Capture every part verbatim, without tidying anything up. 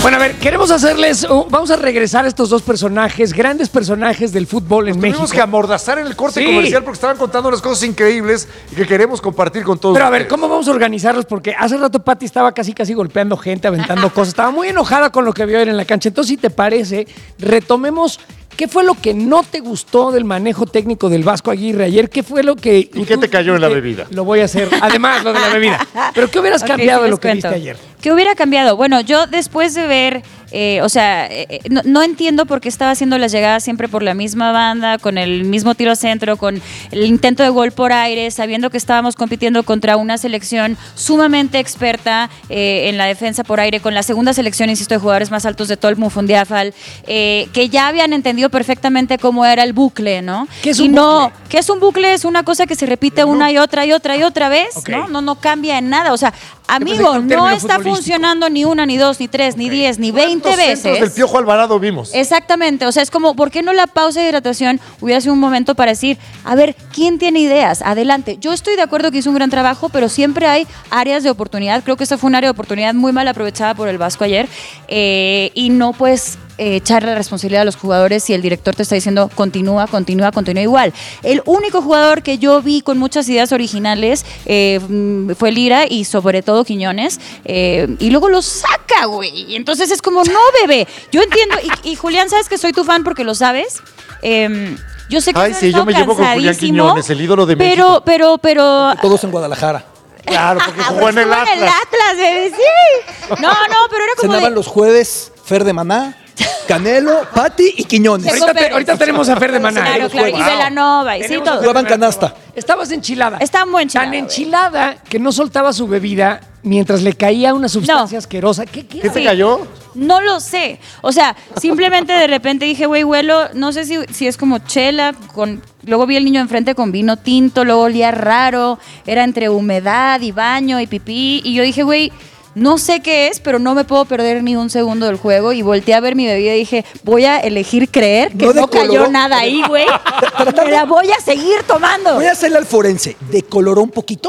Bueno, a ver, queremos hacerles... Uh, vamos a regresar a estos dos personajes, grandes personajes del fútbol en Nos México. tuvimos que amordazar en el corte Sí. comercial porque estaban contando unas cosas increíbles y que queremos compartir con todos Pero a ver, ustedes. ¿cómo vamos a organizarlos? Porque hace rato Pati estaba casi casi golpeando gente, aventando cosas. Estaba muy enojada con lo que vio ayer en la cancha. Entonces, si te parece, retomemos qué fue lo que no te gustó del manejo técnico del Vasco Aguirre ayer. ¿Qué fue lo que... ¿Y qué te cayó en la bebida? Lo voy a hacer. Además, lo de la bebida. Pero ¿qué hubieras Ok, cambiado sí de les lo que cuento. viste ayer? ¿Qué hubiera cambiado? Bueno, yo después de ver, eh, o sea, eh, no, no entiendo por qué estaba haciendo las llegadas siempre por la misma banda, con el mismo tiro a centro, con el intento de gol por aire, sabiendo que estábamos compitiendo contra una selección sumamente experta eh, en la defensa por aire, con la segunda selección, insisto, de jugadores más altos de todo el Mufundiafal, eh, que ya habían entendido perfectamente cómo era el bucle, ¿no? ¿Qué es y un no, bucle? ¿qué es un bucle? Es una cosa que se repite una y otra y otra y otra vez, Ok. ¿no? No, no cambia en nada, o sea, pensé que amigo, un no término está futbolístico. funcionando ni una, ni dos, ni tres, ni diez, ni veinte ¿Cuántos centros veces. del Piojo Alvarado vimos? Exactamente, o sea, es como, ¿por qué no la pausa de hidratación hubiera sido un momento para decir, a ver, ¿quién tiene ideas? Adelante. Yo estoy de acuerdo que hizo un gran trabajo, pero siempre hay áreas de oportunidad. Creo que esta fue un área de oportunidad muy mal aprovechada por el Vasco ayer eh, y no puedes eh, echarle la responsabilidad a los jugadores si el director te está diciendo continúa, continúa, continúa igual. El único jugador que yo vi con muchas ideas originales eh, fue Lira y sobre todo Quiñones eh, y luego lo saca, güey. Y entonces es como, no, bebé. Yo entiendo, y, y Julián, sabes que soy tu fan porque lo sabes. Eh, yo sé que Ay, has sí, yo estado me llevo con Julián cansadísimo, Quiñones, el ídolo de pero, México. Pero, pero, Todos en Guadalajara. Claro, porque Ah, jugó en el estuvo en el Atlas. Atlas, bebé, sí. No, no, pero era como Cenaban de... los jueves Fer de Maná, Canelo, Pati y Quiñones. Checo Ahorita, te- Pérez. ahorita tenemos a Fer de Maná. Claro, ¿eh? claro, y Wow. Belanova, y sí, Tenemos a todo. Fer de Jugaban Maná. canasta. Estabas enchilada. Estaba muy enchilada, Tan güey. enchilada que no soltaba su bebida mientras le caía una sustancia No. asquerosa. ¿Qué, qué ¿Qué te Sí. cayó? No lo sé. O sea, simplemente de repente dije, güey, huelo, no sé si, si es como chela, con, luego vi al niño enfrente con vino tinto, luego olía raro, era entre humedad y baño y pipí, y yo dije, güey, no sé qué es, pero no me puedo perder ni un segundo del juego, y volteé a ver mi bebida y dije, voy a elegir creer que No no, decoloró. cayó nada ahí, güey. Me la voy a seguir tomando. Voy a hacerle al forense. ¿Decoloró un poquito?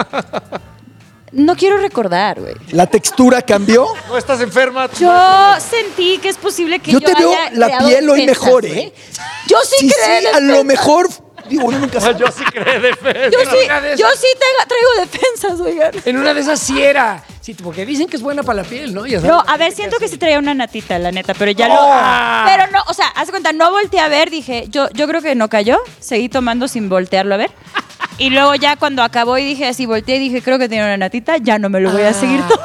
No quiero recordar, güey. ¿La textura cambió? ¿No estás enferma? Yo sentí que es posible que Yo yo, te veo haya la creado piel hoy defensas, mejor, güey. ¿eh? Yo sí, Sí, creo en sí, a lo defensas. mejor. Digo, uno nunca Ah, sabe. yo sí creo defensa. Yo sí, una de yo esas. sí tengo- traigo defensas, oigan. En una de esas sí era. Sí, porque dicen que es buena para la piel, ¿no? Ya sabes. No, a ver, siento que sí traía una natita, la neta, pero ya lo... Ah. Pero no, o sea, haz de cuenta, no volteé a ver, dije, yo, yo creo que no cayó, seguí tomando sin voltearlo a ver. Y luego ya cuando acabó y dije así, volteé y dije, creo que tiene una natita, ya no me lo voy a seguir tomando.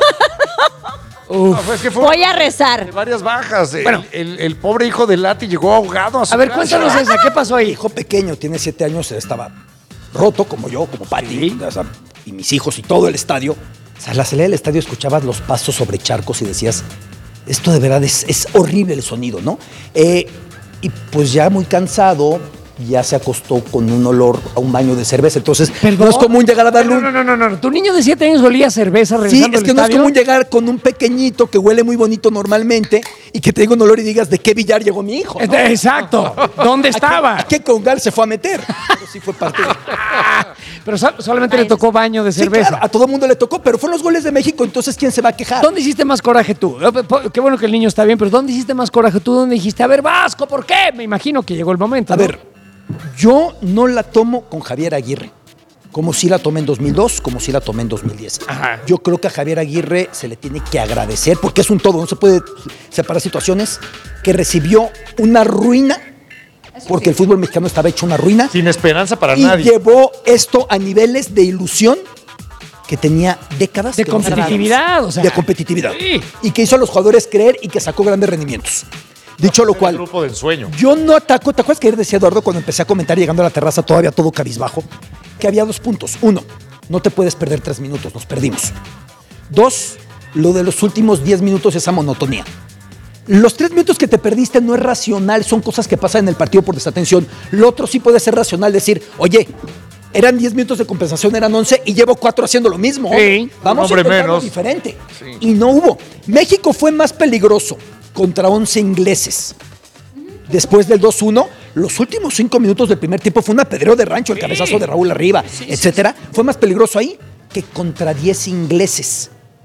No, pues es que fue Voy a rezar. de varias bajas. El- Bueno. el, el pobre hijo de Lati llegó ahogado a su A ver, casa. cuéntanos esa. ¿Qué pasó Mi ahí? hijo pequeño, tiene siete años, estaba roto, como yo, como Pati, o sea, y mis hijos y todo el estadio. O sea, a la salida del estadio escuchabas los pasos sobre charcos y decías, esto de verdad es, es horrible el sonido, ¿no? Eh, y pues ya muy cansado, ya se acostó con un olor a un baño de cerveza. Entonces, no es común llegar a darle No, un... no, no, no, no, no. Tu niño de siete años olía a cerveza Sí, regresando es que al no es estadio. común llegar con un pequeñito que huele muy bonito normalmente y que te diga un olor y digas, ¿de qué billar llegó mi hijo? ¿no? Este, Exacto. ¿Dónde estaba? ¿A qué congal se fue a meter? Pero sí fue parte de... Pero so- solamente le tocó baño de Sí, cerveza. claro, a todo el mundo le tocó, pero fueron los goles de México, entonces ¿quién se va a quejar? ¿Dónde hiciste más coraje tú? Eh, po- Qué bueno que el niño está bien, pero ¿dónde hiciste más coraje tú? ¿Dónde dijiste, a ver, Vasco, ¿por qué? Me imagino que llegó el momento. A ¿no? ver, yo no la tomo con Javier Aguirre, como si la tomé en dos mil dos, como si la tomé en dos mil diez. Ajá. Yo creo que a Javier Aguirre se le tiene que agradecer, porque es un todo, no se puede separar situaciones, que recibió una ruina, porque el fútbol mexicano estaba hecho una ruina, Sin esperanza para y nadie. llevó esto a niveles de ilusión que tenía décadas De que no competitividad, cerrábamos. o sea. de competitividad. Sí. Y que hizo a los jugadores creer y que sacó grandes rendimientos. Dicho lo El cual, grupo de ensueño. yo no ataco. ¿Te acuerdas que ayer decía Eduardo cuando empecé a comentar llegando a la terraza todavía todo cabizbajo? Que había dos puntos. Uno, no te puedes perder tres minutos, nos perdimos. Dos, lo de los últimos diez minutos, esa monotonía. Los tres minutos que te perdiste no es racional, son cosas que pasan en el partido por desatención. Lo otro sí puede ser racional, decir, oye, eran diez minutos de compensación, eran once y llevo cuatro haciendo lo mismo. Sí, Vamos un a hombre intentarlo menos. diferente. Y no hubo. México fue más peligroso contra once ingleses. Después del dos uno, los últimos cinco minutos del primer tiempo fue un apedreo de rancho, el cabezazo de Raúl arriba, etcétera. Fue más peligroso ahí que contra diez ingleses.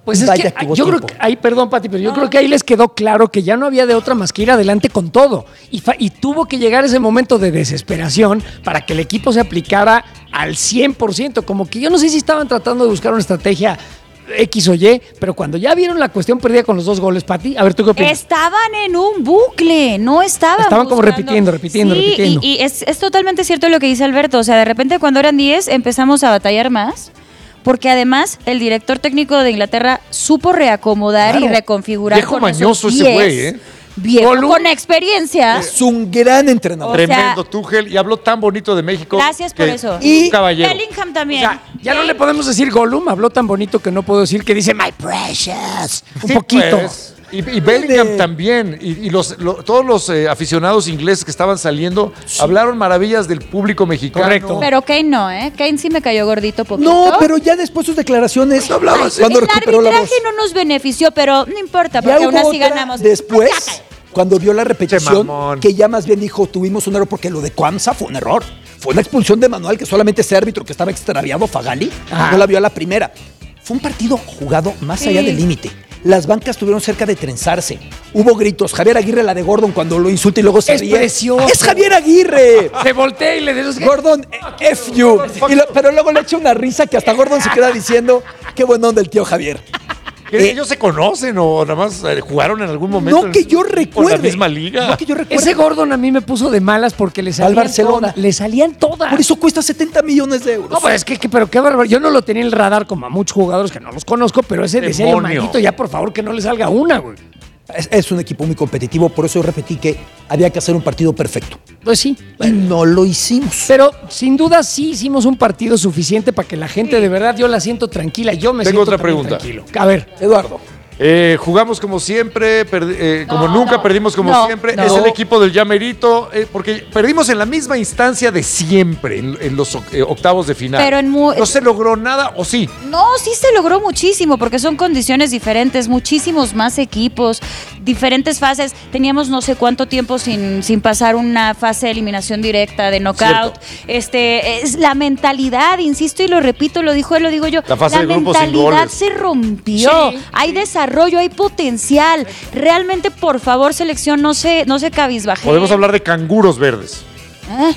Pues es Vaya que hubo yo creo tiempo. que ahí, perdón, Pati, pero yo creo que ahí les quedó claro que ya no había de otra más que ir adelante con todo. Y, fa- y tuvo que llegar ese momento de desesperación para que el equipo se aplicara al cien por ciento. Como que yo no sé si estaban tratando de buscar una estrategia X o Y, pero cuando ya vieron la cuestión perdida con los dos goles, Pati, a ver, ¿tú qué opinas? Estaban en un bucle, no estaban. Estaban como buscando- repitiendo, repitiendo, Sí, repitiendo. Y, y es, es totalmente cierto lo que dice Alberto. O sea, de repente cuando eran diez empezamos a batallar más. Porque además el director técnico de Inglaterra supo reacomodar Claro. y reconfigurar. Viejo con mañoso esos ese diez. güey, ¿eh? Viejo Golu- con experiencia. Es un gran entrenador. O sea- Tremendo Tuchel y habló tan bonito de México. Gracias por que- eso. Y Y- un caballero. Bellingham O también. sea, ya no le podemos decir Gollum, habló tan bonito que no puedo decir que dice My Precious. Un Sí, poquito. pues. Y, y Bellingham Tiene- también. Y, y los, lo- todos los eh, aficionados ingleses que estaban saliendo hablaron maravillas del público mexicano. Correcto. Pero Kane no, ¿eh? Kane sí me cayó gordito poquito. No, pero ya después sus declaraciones. hablaba así. Cuando el recuperó la voz. arbitraje no nos benefició, pero no importa, Ya porque hubo aún así otra ganamos. después, cuando vio la repetición, mamón. que ya más bien dijo, tuvimos un error porque lo de Cuamsa fue un error. Fue una expulsión de manual que solamente ese árbitro que estaba extraviado, Fagali, Ajá. no la vio a la primera. Fue un partido jugado más Sí. allá del límite. Las bancas estuvieron cerca de trenzarse. Hubo gritos. Javier Aguirre, la de Gordon, cuando lo insulta y luego se Es ríe. precioso. ¡Es Javier Aguirre! Se voltea y le dice Gordon, F you. Y lo- pero luego le echa una risa que hasta Gordon se queda diciendo, qué buen onda el tío Javier. ¿Que Eh, ¿Ellos se conocen o nada más eh, jugaron en algún momento? No que yo Por recuerde. la misma liga. No que yo recuerde. Ese Gordon a mí me puso de malas porque le salían Barcelona. todas. Le salían todas. Por eso cuesta setenta millones de euros. No, pues es que, que- pero qué bárbaro. Yo no lo tenía en el radar como a muchos jugadores que no los conozco, pero ese decía yo, Demonio. maldito, ya por favor que no le salga una, güey. Es, es un equipo muy competitivo, por eso yo repetí que había que hacer un partido perfecto. Pues sí. Y no lo hicimos. Pero sin duda sí hicimos un partido suficiente para que la gente de verdad yo la siento tranquila. Yo me Tengo siento otra también pregunta. tranquilo. A ver. Eduardo. Eh, jugamos como siempre, perdi- eh, como No, nunca, no. perdimos como No, siempre. no. Es el equipo del Llamerito, eh, porque perdimos en la misma instancia de siempre, en, en los oc- eh, octavos de final. Pero en mu- no se logró nada, ¿o sí? No, sí se logró muchísimo porque son condiciones diferentes, muchísimos más equipos, diferentes fases. Teníamos no sé cuánto tiempo sin, sin pasar una fase de eliminación directa, de knockout. Cierto. Este, es la mentalidad, insisto y lo repito, lo dijo él, lo digo yo. La fase de grupos sin mentalidad goles. se rompió. Sí, hay desarrollo, hay potencial. Realmente, por favor, selección, no se, no se cabizbaje. Podemos hablar de canguros verdes. ¿Eh?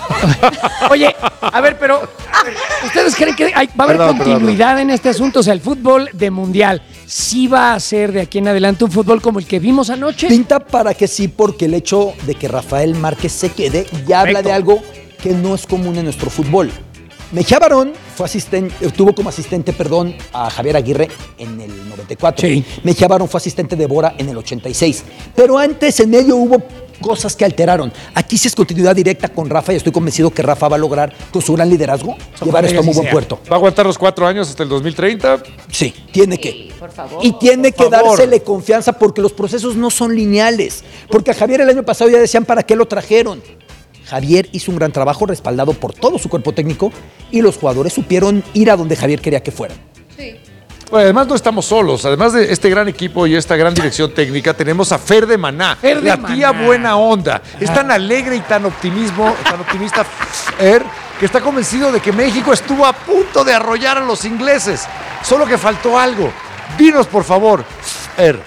Oye, a ver, pero a ver, ¿ustedes creen que hay- va a haber Perdón, perdón, continuidad en este asunto? O sea, el fútbol de mundial sí va a ser de aquí en adelante un fútbol como el que vimos anoche. Pinta para que sí, porque el hecho de que Rafael Márquez se quede ya habla Perfecto. de algo que no es común en nuestro fútbol. Mejía Barón fue asistente, tuvo como asistente, perdón, a Javier Aguirre en el noventa y cuatro. Sí. Mejía Barón fue asistente de Bora en el ochenta y seis. Pero antes, en medio, hubo cosas que alteraron. Aquí sí es continuidad directa con Rafa y estoy convencido que Rafa va a lograr, con su gran liderazgo, llevar esto a muy así buen sea. puerto. ¿Va a aguantar los cuatro años hasta el dos mil treinta? Sí, tiene que. Sí, por favor. Y tiene que Por favor. dársele confianza porque los procesos no son lineales. Porque a Javier el año pasado ya decían para qué lo trajeron. Javier hizo un gran trabajo respaldado por todo su cuerpo técnico y los jugadores supieron ir a donde Javier quería que fueran. Bueno, además no estamos solos. Además de este gran equipo y esta gran dirección técnica, tenemos a Fer de Maná, Fer de la tía Maná. buena onda. Es tan alegre y tan optimismo, tan optimista Fer, que está convencido de que México estuvo a punto de arrollar a los ingleses. Solo que faltó algo. Dinos, por favor, Fer.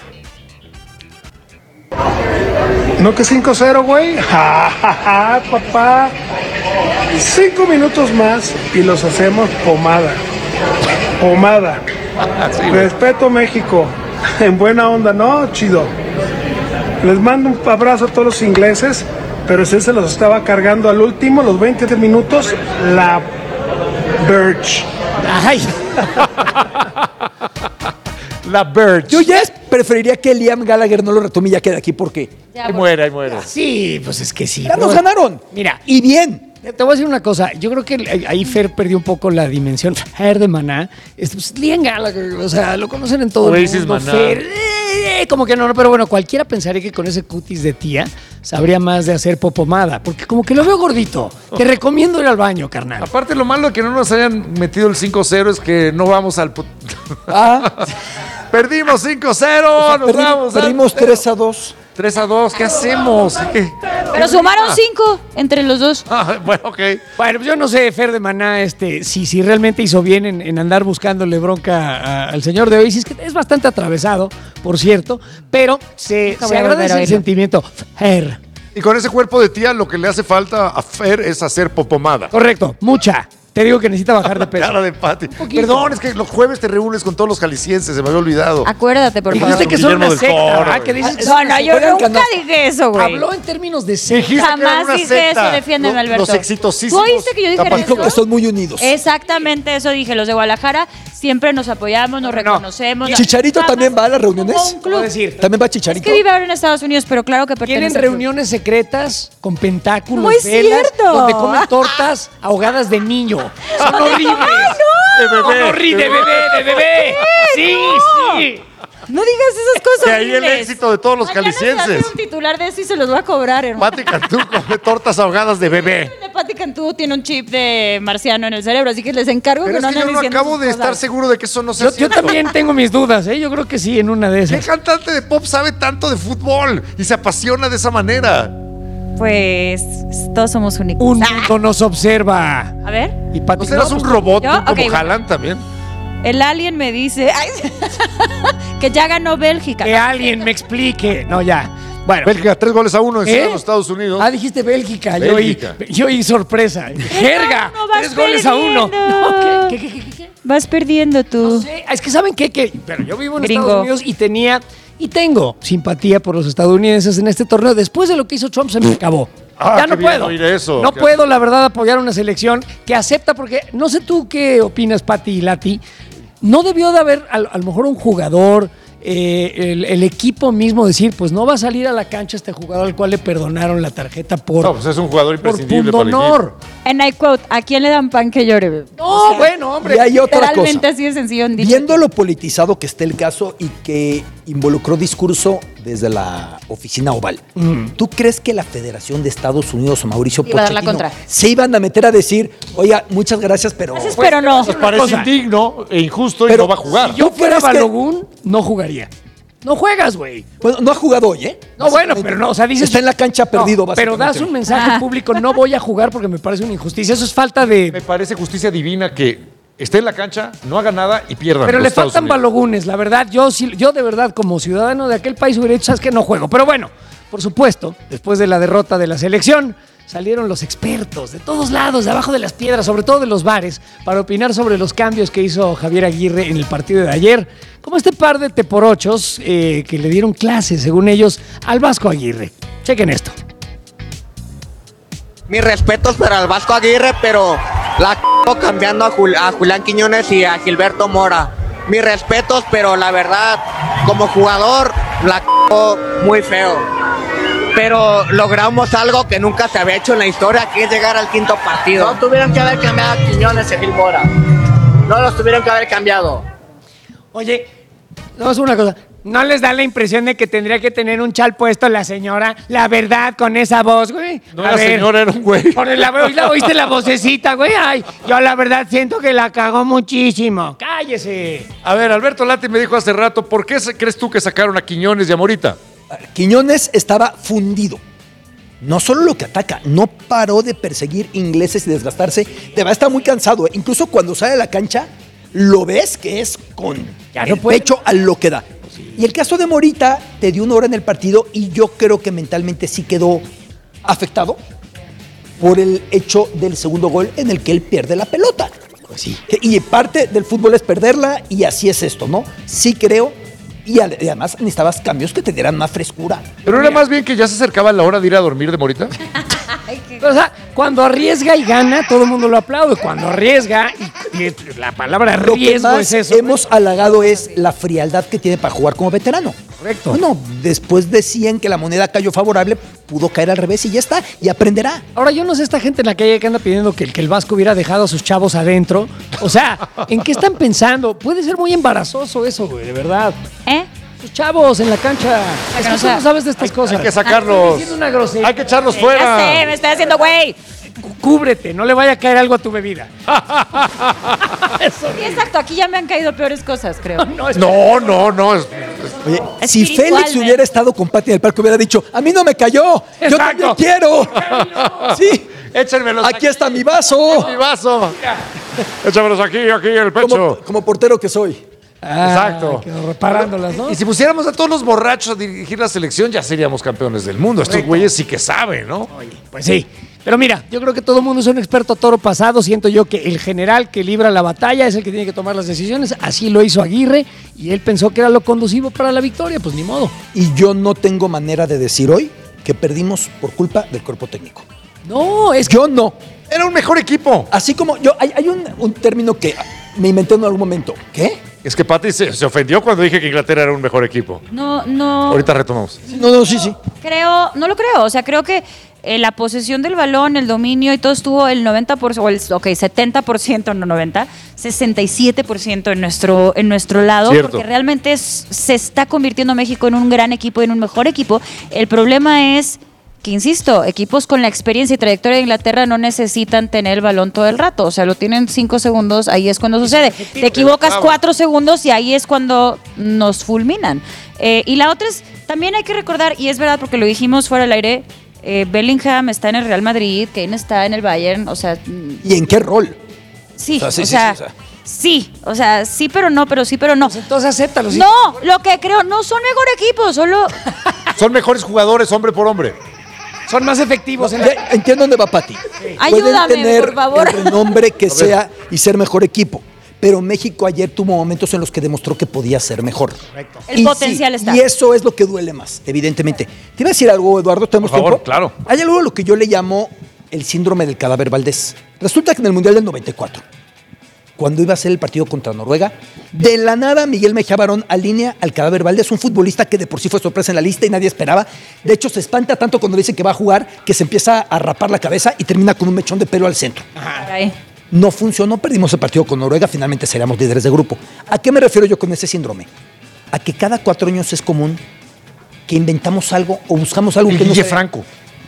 ¿No que cinco cero, güey? Ja, ja, ja, papá. Cinco minutos más y los hacemos pomada. Pomada. Así, güey. Respeto México. En buena onda, ¿no? Chido. Les mando un abrazo a todos los ingleses, pero si se los estaba cargando al último, los veinte minutos, la Birch. Ay, La Birch. Yo ya es- preferiría que Liam Gallagher no lo retome y ya quede aquí porque Ya, Ahí por- muere, ahí muere. sí, pues es que sí. ya nos pero- ganaron. Mira, Y bien. te voy a decir una cosa. Yo creo que ahí Fer perdió un poco la dimensión. Fer de Maná. Es, pues, Liam Gallagher, o sea, lo conocen en todo Oasis el mundo. Maná. Fer, eh, como que no, no, pero bueno, cualquiera pensaría que con ese cutis de tía sabría más de hacer popomada. Porque como que lo veo gordito. Te recomiendo ir al baño, carnal. Aparte, lo malo de que no nos hayan metido el cinco cero es que no vamos al... pu- Ah, Perdimos cinco cero. Nos Perdi- vamos. perdimos tres a dos. tres a dos. ¿Qué hacemos? ¿Qué? Pero sumaron cinco entre los dos. Ah, bueno, ok. Bueno, pues yo no sé, Fer de Maná, este, si, si realmente hizo bien en, en andar buscándole bronca a- al señor de hoy. Si es que es bastante atravesado, por cierto, pero se, Nunca se voy a volver agradece a el oírlo. sentimiento. Fer. Y con ese cuerpo de tía, lo que le hace falta a Fer es hacer popomada. Correcto, mucha. Te digo que necesita bajar de peso. Cara de Pati. poquito. Perdón, es que los jueves te reúnes con todos los jaliscienses, se me había olvidado. Acuérdate, por favor. Dijiste que son Guillermo una del secta, Toro, ¿verdad? güey. Que dices que No, son no, una yo secta. nunca dije eso, güey. Habló en términos de secta. Dijiste que eran Jamás una dije secta. eso, defiéndeme, Los- Alberto. Los exitosísimos. ¿Tú oíste que yo dije Tapatíos. Dijo que son muy unidos. Exactamente eso dije. Los de Guadalajara siempre nos apoyamos, nos reconocemos. ¿Chicharito Jamás también va a las reuniones? como un Te voy a club. decir, ¿También va Es Chicharito? que vive ahora en Estados Unidos, pero claro que pertenece tienen al club. reuniones secretas con pentáculos, No es velas, cierto. donde comen tortas ahogadas de niño. Son horribles. De bebé. Son horribles, de bebé, de bebé. Sí, sí. No digas esas cosas. Que ahí el horribles. éxito de todos los Mañana se va a hacer calicienses. un titular de eso y se los va a cobrar, hermano. Pati Cantú come tortas ahogadas de bebé. De Pati Cantú tiene un chip de marciano en el cerebro, así que les encargo Pero que es no que yo anden no diciendo acabo sus de estar cosas. seguro de que eso no sea Yo, yo cierto. también tengo mis dudas, ¿eh? Yo creo que sí, en una de ¿Qué esas. cantante de pop sabe tanto de fútbol y se apasiona de esa manera? Pues todos somos únicos. Un Ah, mundo nos observa. a ver, Y Pati, ¿No serás no, un pues, robot ¿yo? tú, Ok, como bueno. Haaland también? el alien me dice ay, que ya ganó Bélgica. que alguien me explique. No, ya. Bueno. Bélgica, tres goles a uno en ¿Eh? los Estados Unidos. Ah, dijiste Bélgica. Yo oí, Bélgica. yo oí sorpresa. Jerga. No, no vas tres goles a uno. perdiendo. No, ¿qué, qué, qué, qué, qué? Vas perdiendo tú. No sé. Es que ¿saben qué? Que, pero yo vivo en Gringo. Estados Unidos y tenía y tengo simpatía por los estadounidenses en este torneo. Después de lo que hizo Trump se me acabó. Ah, ya qué no bien puedo. oír eso. No Qué- puedo, la verdad, apoyar una selección que acepta, porque no sé tú qué opinas, Pati y Lati. No debió de haber a, a lo mejor un jugador, eh, el, el equipo mismo decir, pues no va a salir a la cancha este jugador al cual le perdonaron la tarjeta por, No, pues es un jugador por imprescindible para el pundonor. En I quote, ¿a quién le dan pan que llore? No, bueno, hombre. Y hay otra Literalmente cosa. así de sencillo en dicho. Viendo lo politizado que está el caso y que involucró discurso desde la oficina oval, ¿tú crees que la Federación de Estados Unidos o Mauricio Iba a dar la Pochettino contra. se iban a meter a decir, oiga, muchas gracias, pero... Gracias, pero no. Pues parece cosa. indigno e injusto y Pero no va a jugar. Si yo ¿Tú fuera crees que- Balogun, no jugaría. No juegas, güey. Bueno, no ha jugado hoy, ¿eh? No, bueno, pero no, o sea, dices... Está en la cancha perdido, No, pero básicamente. das un mensaje público, no voy a jugar porque me parece una injusticia. Eso es falta de... Me parece justicia divina que esté en la cancha, no haga nada y pierda. Pero le faltan balogunes, la verdad. Yo sí, yo de verdad, como ciudadano de aquel país, hubiera dicho, sabes que no juego. Pero bueno, por supuesto, después de la derrota de la selección, salieron los expertos de todos lados, de abajo de las piedras, sobre todo de los bares, para opinar sobre los cambios que hizo Javier Aguirre en el partido de ayer. Como este par de teporochos eh, que le dieron clases, según ellos, al Vasco Aguirre. Chequen esto. Mis respetos para el Vasco Aguirre, pero la c***o cambiando a, Jul- a Julián Quiñones y a Gilberto Mora. Mis respetos, pero la verdad, como jugador, la c***o muy feo. Pero logramos algo que nunca se había hecho en la historia, que es llegar al quinto partido. No tuvieron que haber cambiado a Quiñones y a Gil Mora. No los tuvieron que haber cambiado. Oye, vamos a una cosa. ¿No les da la impresión de que tendría que tener un chal puesto la señora? La verdad, con esa voz, güey. No A era ver, señora, era un güey. Por el, ¿oíste, ¿Oíste la vocecita, güey? Ay, yo la verdad siento que la cagó muchísimo. ¡Cállese! A ver, Alberto Lati me dijo hace rato, ¿por qué se- crees tú que sacaron a Quiñones y a Morita? Quiñones estaba fundido. No solo lo que ataca, no paró de perseguir ingleses y desgastarse. De verdad está muy cansado. ¿eh? Incluso cuando sale a la cancha, lo ves que es con Ya no el puede. pecho a lo que da. Y el caso de Morita, te dio una hora en el partido y yo creo que mentalmente sí quedó afectado por el hecho del segundo gol en el que él pierde la pelota. Pues sí. Y parte del fútbol es perderla y así es esto, ¿no? Sí creo. Y al- y además necesitabas cambios que te dieran más frescura. Pero era más bien que ya se acercaba la hora de ir a dormir de Morita. O sea, cuando arriesga y gana, todo el mundo lo aplaude. Cuando arriesga, y, y la palabra Lo que riesgo más es eso. hemos halagado es la frialdad que tiene para jugar como veterano. Correcto. Bueno, después decían que la moneda cayó favorable, pudo caer al revés y ya está, y aprenderá. Ahora, yo no sé esta gente en la calle que anda pidiendo que, el- que el Vasco hubiera dejado a sus chavos adentro. O sea, ¿en qué están pensando? Puede ser muy embarazoso eso, güey, de verdad. ¿Eh? Sus chavos en la cancha. Es que no tú sea- no sabes de estas cosas. Hay que sacarlos. Estoy diciendo una grosería. Hay que echarlos Ya fuera. sé, me estoy haciendo güey. cúbrete, no le vaya a caer algo a tu bebida. Sí, exacto, aquí ya me han caído peores cosas, creo. No, es- No, no, no. es- Oye, si Félix Espiritualmente. hubiera estado con Pati en el parque, hubiera dicho, a mí no me cayó, yo Exacto. también quiero. Sí, Échenmelos aquí está mi vaso. mi vaso. Échamelos aquí, aquí, en el Como, pecho. como portero que soy. Ah, Exacto. quedó reparándolas, ¿no? Y si pusiéramos a todos los borrachos a dirigir la selección, ya seríamos campeones del mundo. Estos Correcto. güeyes sí que saben, ¿no? Pues sí. Pero mira, yo creo que todo el mundo es un experto a toro pasado. Siento yo que el general que libra la batalla es el que tiene que tomar las decisiones. Así lo hizo Aguirre y él pensó que era lo conducivo para la victoria. Pues ni modo. Y yo no tengo manera de decir hoy que perdimos por culpa del cuerpo técnico. No, es que Yo no. Era un mejor equipo. Así como yo, hay, hay un, un término que me inventé en algún momento. ¿Qué? Es que Pati se, se ofendió cuando dije que Inglaterra era un mejor equipo. No, no. Ahorita retomamos. No, no, sí, sí. Creo, no lo creo. O sea, creo que eh, la posesión del balón, el dominio y todo estuvo el noventa por ciento, o el, ok, setenta por ciento, no noventa, sesenta y siete por ciento en nuestro, en nuestro lado, Cierto. porque realmente es- se está convirtiendo México en un gran equipo, en un mejor equipo. El problema es que, insisto, equipos con la experiencia y trayectoria de Inglaterra no necesitan tener el balón todo el rato. O sea, lo tienen cinco segundos, ahí es cuando sucede. Te equivocas Claro. cuatro segundos y ahí es cuando nos fulminan. Eh, y la otra es, también hay que recordar, y es verdad porque lo dijimos fuera del aire, eh, Bellingham está en el Real Madrid, Kane está en el Bayern, o sea, mm, ¿Y en qué rol? sí, O sea, o sí, sea, sí, sí, o sea. sí, o sea, sí, pero no, pero sí, pero no. Pues entonces acéptalo. sí. No, lo que creo, no son mejor equipo, solo Son mejores jugadores, hombre por hombre. Son más efectivos. En la... Ya entiendo dónde va Pati. Ayúdame, Pueden tener por favor. el renombre que sea y ser mejor equipo. Pero México ayer tuvo momentos en los que demostró que podía ser mejor. El Y potencial sí, está. Y eso es lo que duele más, evidentemente. Te iba a decir algo, Eduardo, ¿tenemos Por favor, tiempo? claro. Hay algo a lo que yo le llamo el síndrome del cadáver Valdés. Resulta que en el Mundial del noventa y cuatro, cuando iba a ser el partido contra Noruega, de la nada Miguel Mejía Barón alinea al cadáver Valdés, un futbolista que de por sí fue sorpresa en la lista y nadie esperaba. De hecho, se espanta tanto cuando le dice que va a jugar que se empieza a rapar la cabeza y termina con un mechón de pelo al centro. Caray. No funcionó, perdimos el partido con Noruega, finalmente seríamos líderes de grupo. ¿A qué me refiero yo con ese síndrome? A que cada cuatro años es común que inventamos algo o buscamos algo El que no Guille se- Franco.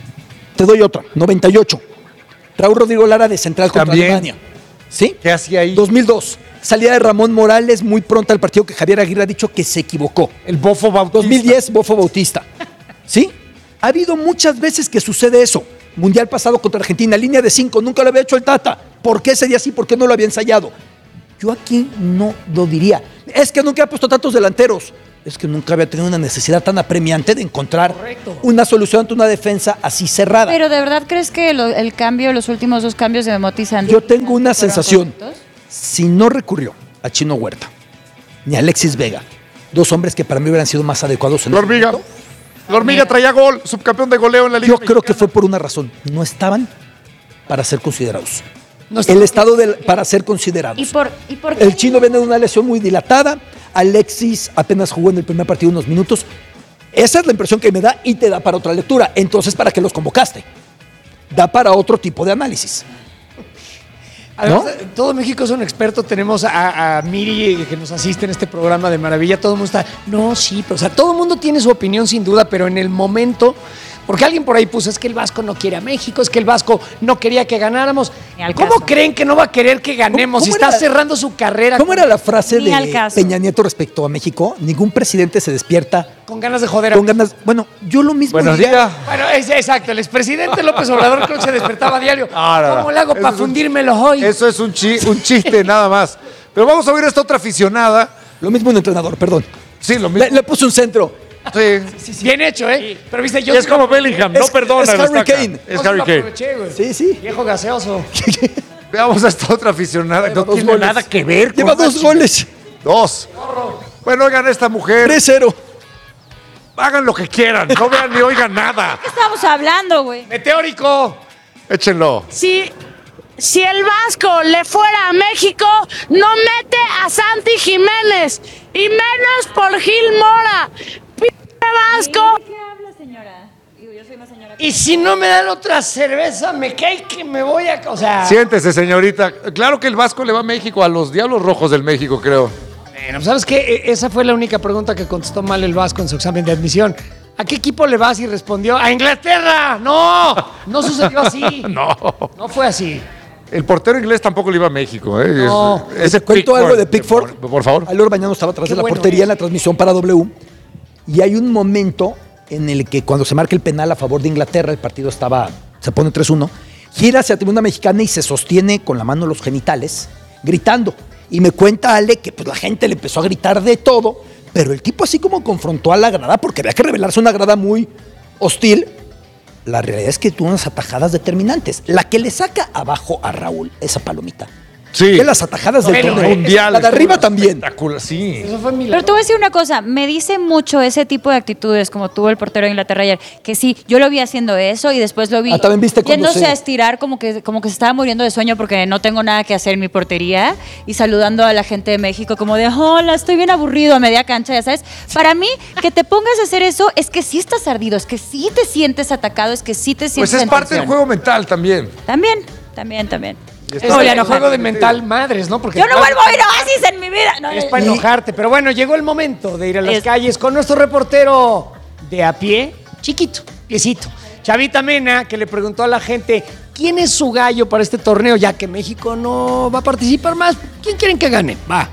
Te doy otra, noventa y ocho. Raúl Rodrigo Lara de central contra También. Alemania. ¿Sí? ¿Qué hacía ahí? dos mil dos. Salida de Ramón Morales muy pronto al partido que Javier Aguirre ha dicho que se equivocó. El Bofo Bautista. dos mil diez, Bofo Bautista. ¿Sí? Ha habido muchas veces que sucede eso. Mundial pasado contra Argentina, línea de cinco, nunca lo había hecho el Tata. ¿Por qué ese día sí? ¿Por qué no lo había ensayado? Yo aquí no lo diría. Es que nunca ha puesto tantos delanteros. Es que nunca había tenido una necesidad tan apremiante de encontrar Correcto. una solución ante una defensa así cerrada. Pero ¿de verdad crees que lo- el cambio, los últimos dos cambios de Memotti Santos Yo tengo una fueron sensación. correctos? Si no recurrió a Chino Huerta ni a Alexis Vega, dos hombres que para mí hubieran sido más adecuados en La ese hormiga. momento, La hormiga traía gol, subcampeón de goleo en la Liga yo creo que Mexicana. fue por una razón. No estaban para ser considerados. No está- El estado del- para ser considerados. ¿Y por, y por qué? El chino viene de una lesión muy dilatada. Alexis apenas jugó en el primer partido unos minutos. Esa es la impresión que me da y te da para otra lectura. Entonces, ¿para qué los convocaste? Da para otro tipo de análisis. Además, ¿no? eh, todo México es un experto. Tenemos a, a Miri eh, que nos asiste en este programa de maravilla. Todo el mundo está, no, sí, pero, o sea, todo el mundo tiene su opinión sin duda, pero en el momento, porque alguien por ahí puso, es que el Vasco no quiere a México, es que el Vasco no quería que ganáramos. Ni al ¿Cómo caso. creen que no va a querer que ganemos si ¿Cómo está era- cerrando su carrera ¿Cómo con, era la frase Ni al de caso. Peña Nieto respecto a México? Ningún presidente se despierta con ganas de joder a con ganas. Bueno, yo lo mismo. Buenos diría. días. Bueno, es, exacto, el expresidente López Obrador creo que se despertaba a diario. Ah, no, no. ¿Cómo le hago Eso para es un- fundírmelos hoy? Eso es un, chi- un chiste nada más. Pero vamos a oír a esta otra aficionada. Lo mismo un entrenador, perdón. Sí, lo mismo. Le, le puso un centro. Sí. Bien hecho, ¿eh? Pero viste, yo es como Bellingham, no Es- perdona. es lo Harry estaca. Kane. Es No se Harry lo Kane. aproveché, güey. Sí, sí. Viejo gaseoso. Veamos a esta otra aficionada. Lleva No dos tiene goles. nada que ver con Lleva la dos chica. goles. Dos. Bueno, oigan, esta mujer. tres cero. Hagan lo que quieran. No vean ni oigan nada. ¿Qué estamos hablando, güey? Meteórico. Échenlo. Si, si el Vasco le fuera a México, no mete a Santi Jiménez y menos por Gil Mora. Pinche Vasco. ¿Qué habla, señora? Digo, yo soy más señora. Y si no me dan otra cerveza, me cae que me voy a... O sea... Siéntese, señorita. Claro que el Vasco le va a México, a los Diablos Rojos del México, creo. Bueno, ¿sabes qué? E- Esa fue la única pregunta que contestó mal el Vasco en su examen de admisión. ¿A qué equipo le vas? Y respondió, ¡a Inglaterra! ¡No! No sucedió así. No. No fue así. El portero inglés tampoco le iba a México. ¿eh? No. Es- ese Te cuento Pickford, algo de Pickford. Por, por favor. Aylor Bañano estaba atrás Qué de la bueno portería es. en la transmisión para W. Y hay un momento en el que cuando se marca el penal a favor de Inglaterra, el partido estaba, se pone tres uno, gira hacia tribuna mexicana y se sostiene con la mano en los genitales, gritando. Y me cuenta Ale que pues, la gente le empezó a gritar de todo, pero el tipo así como confrontó a la grada, porque había que revelarse una grada muy hostil. La realidad es que tuvo unas atajadas determinantes. La que le saca abajo a Raúl, esa palomita. Sí. De las atajadas del Bueno, torneo. Mundial. La de arriba también. Espectacular, sí. Eso fue milagro. Pero te voy a decir una cosa, me dice mucho ese tipo de actitudes como tuvo el portero de Inglaterra ayer, que sí, yo lo vi haciendo eso y después lo vi Ah, también viste cuando yéndose se- a estirar como que, como que se estaba muriendo de sueño porque no tengo nada que hacer en mi portería y saludando a la gente de México como de, hola, estoy bien aburrido a media cancha, ya sabes. Para mí, que te pongas a hacer eso es que sí estás ardido, es que sí te sientes atacado, es que sí te sientes Pues es en parte del tensión. juego mental también. También, también, también. Es Me voy a el enojar. juego de mental madres, ¿no? Porque Yo no vuelvo a ir a Oasis en mi vida. No, Es no, para no. enojarte. Pero bueno, llegó el momento de ir a las Es- calles con nuestro reportero de a pie, chiquito, piecito. Chavita Mena, que le preguntó a la gente quién es su gallo para este torneo, ya que México no va a participar más. ¿Quién quieren que gane? Va.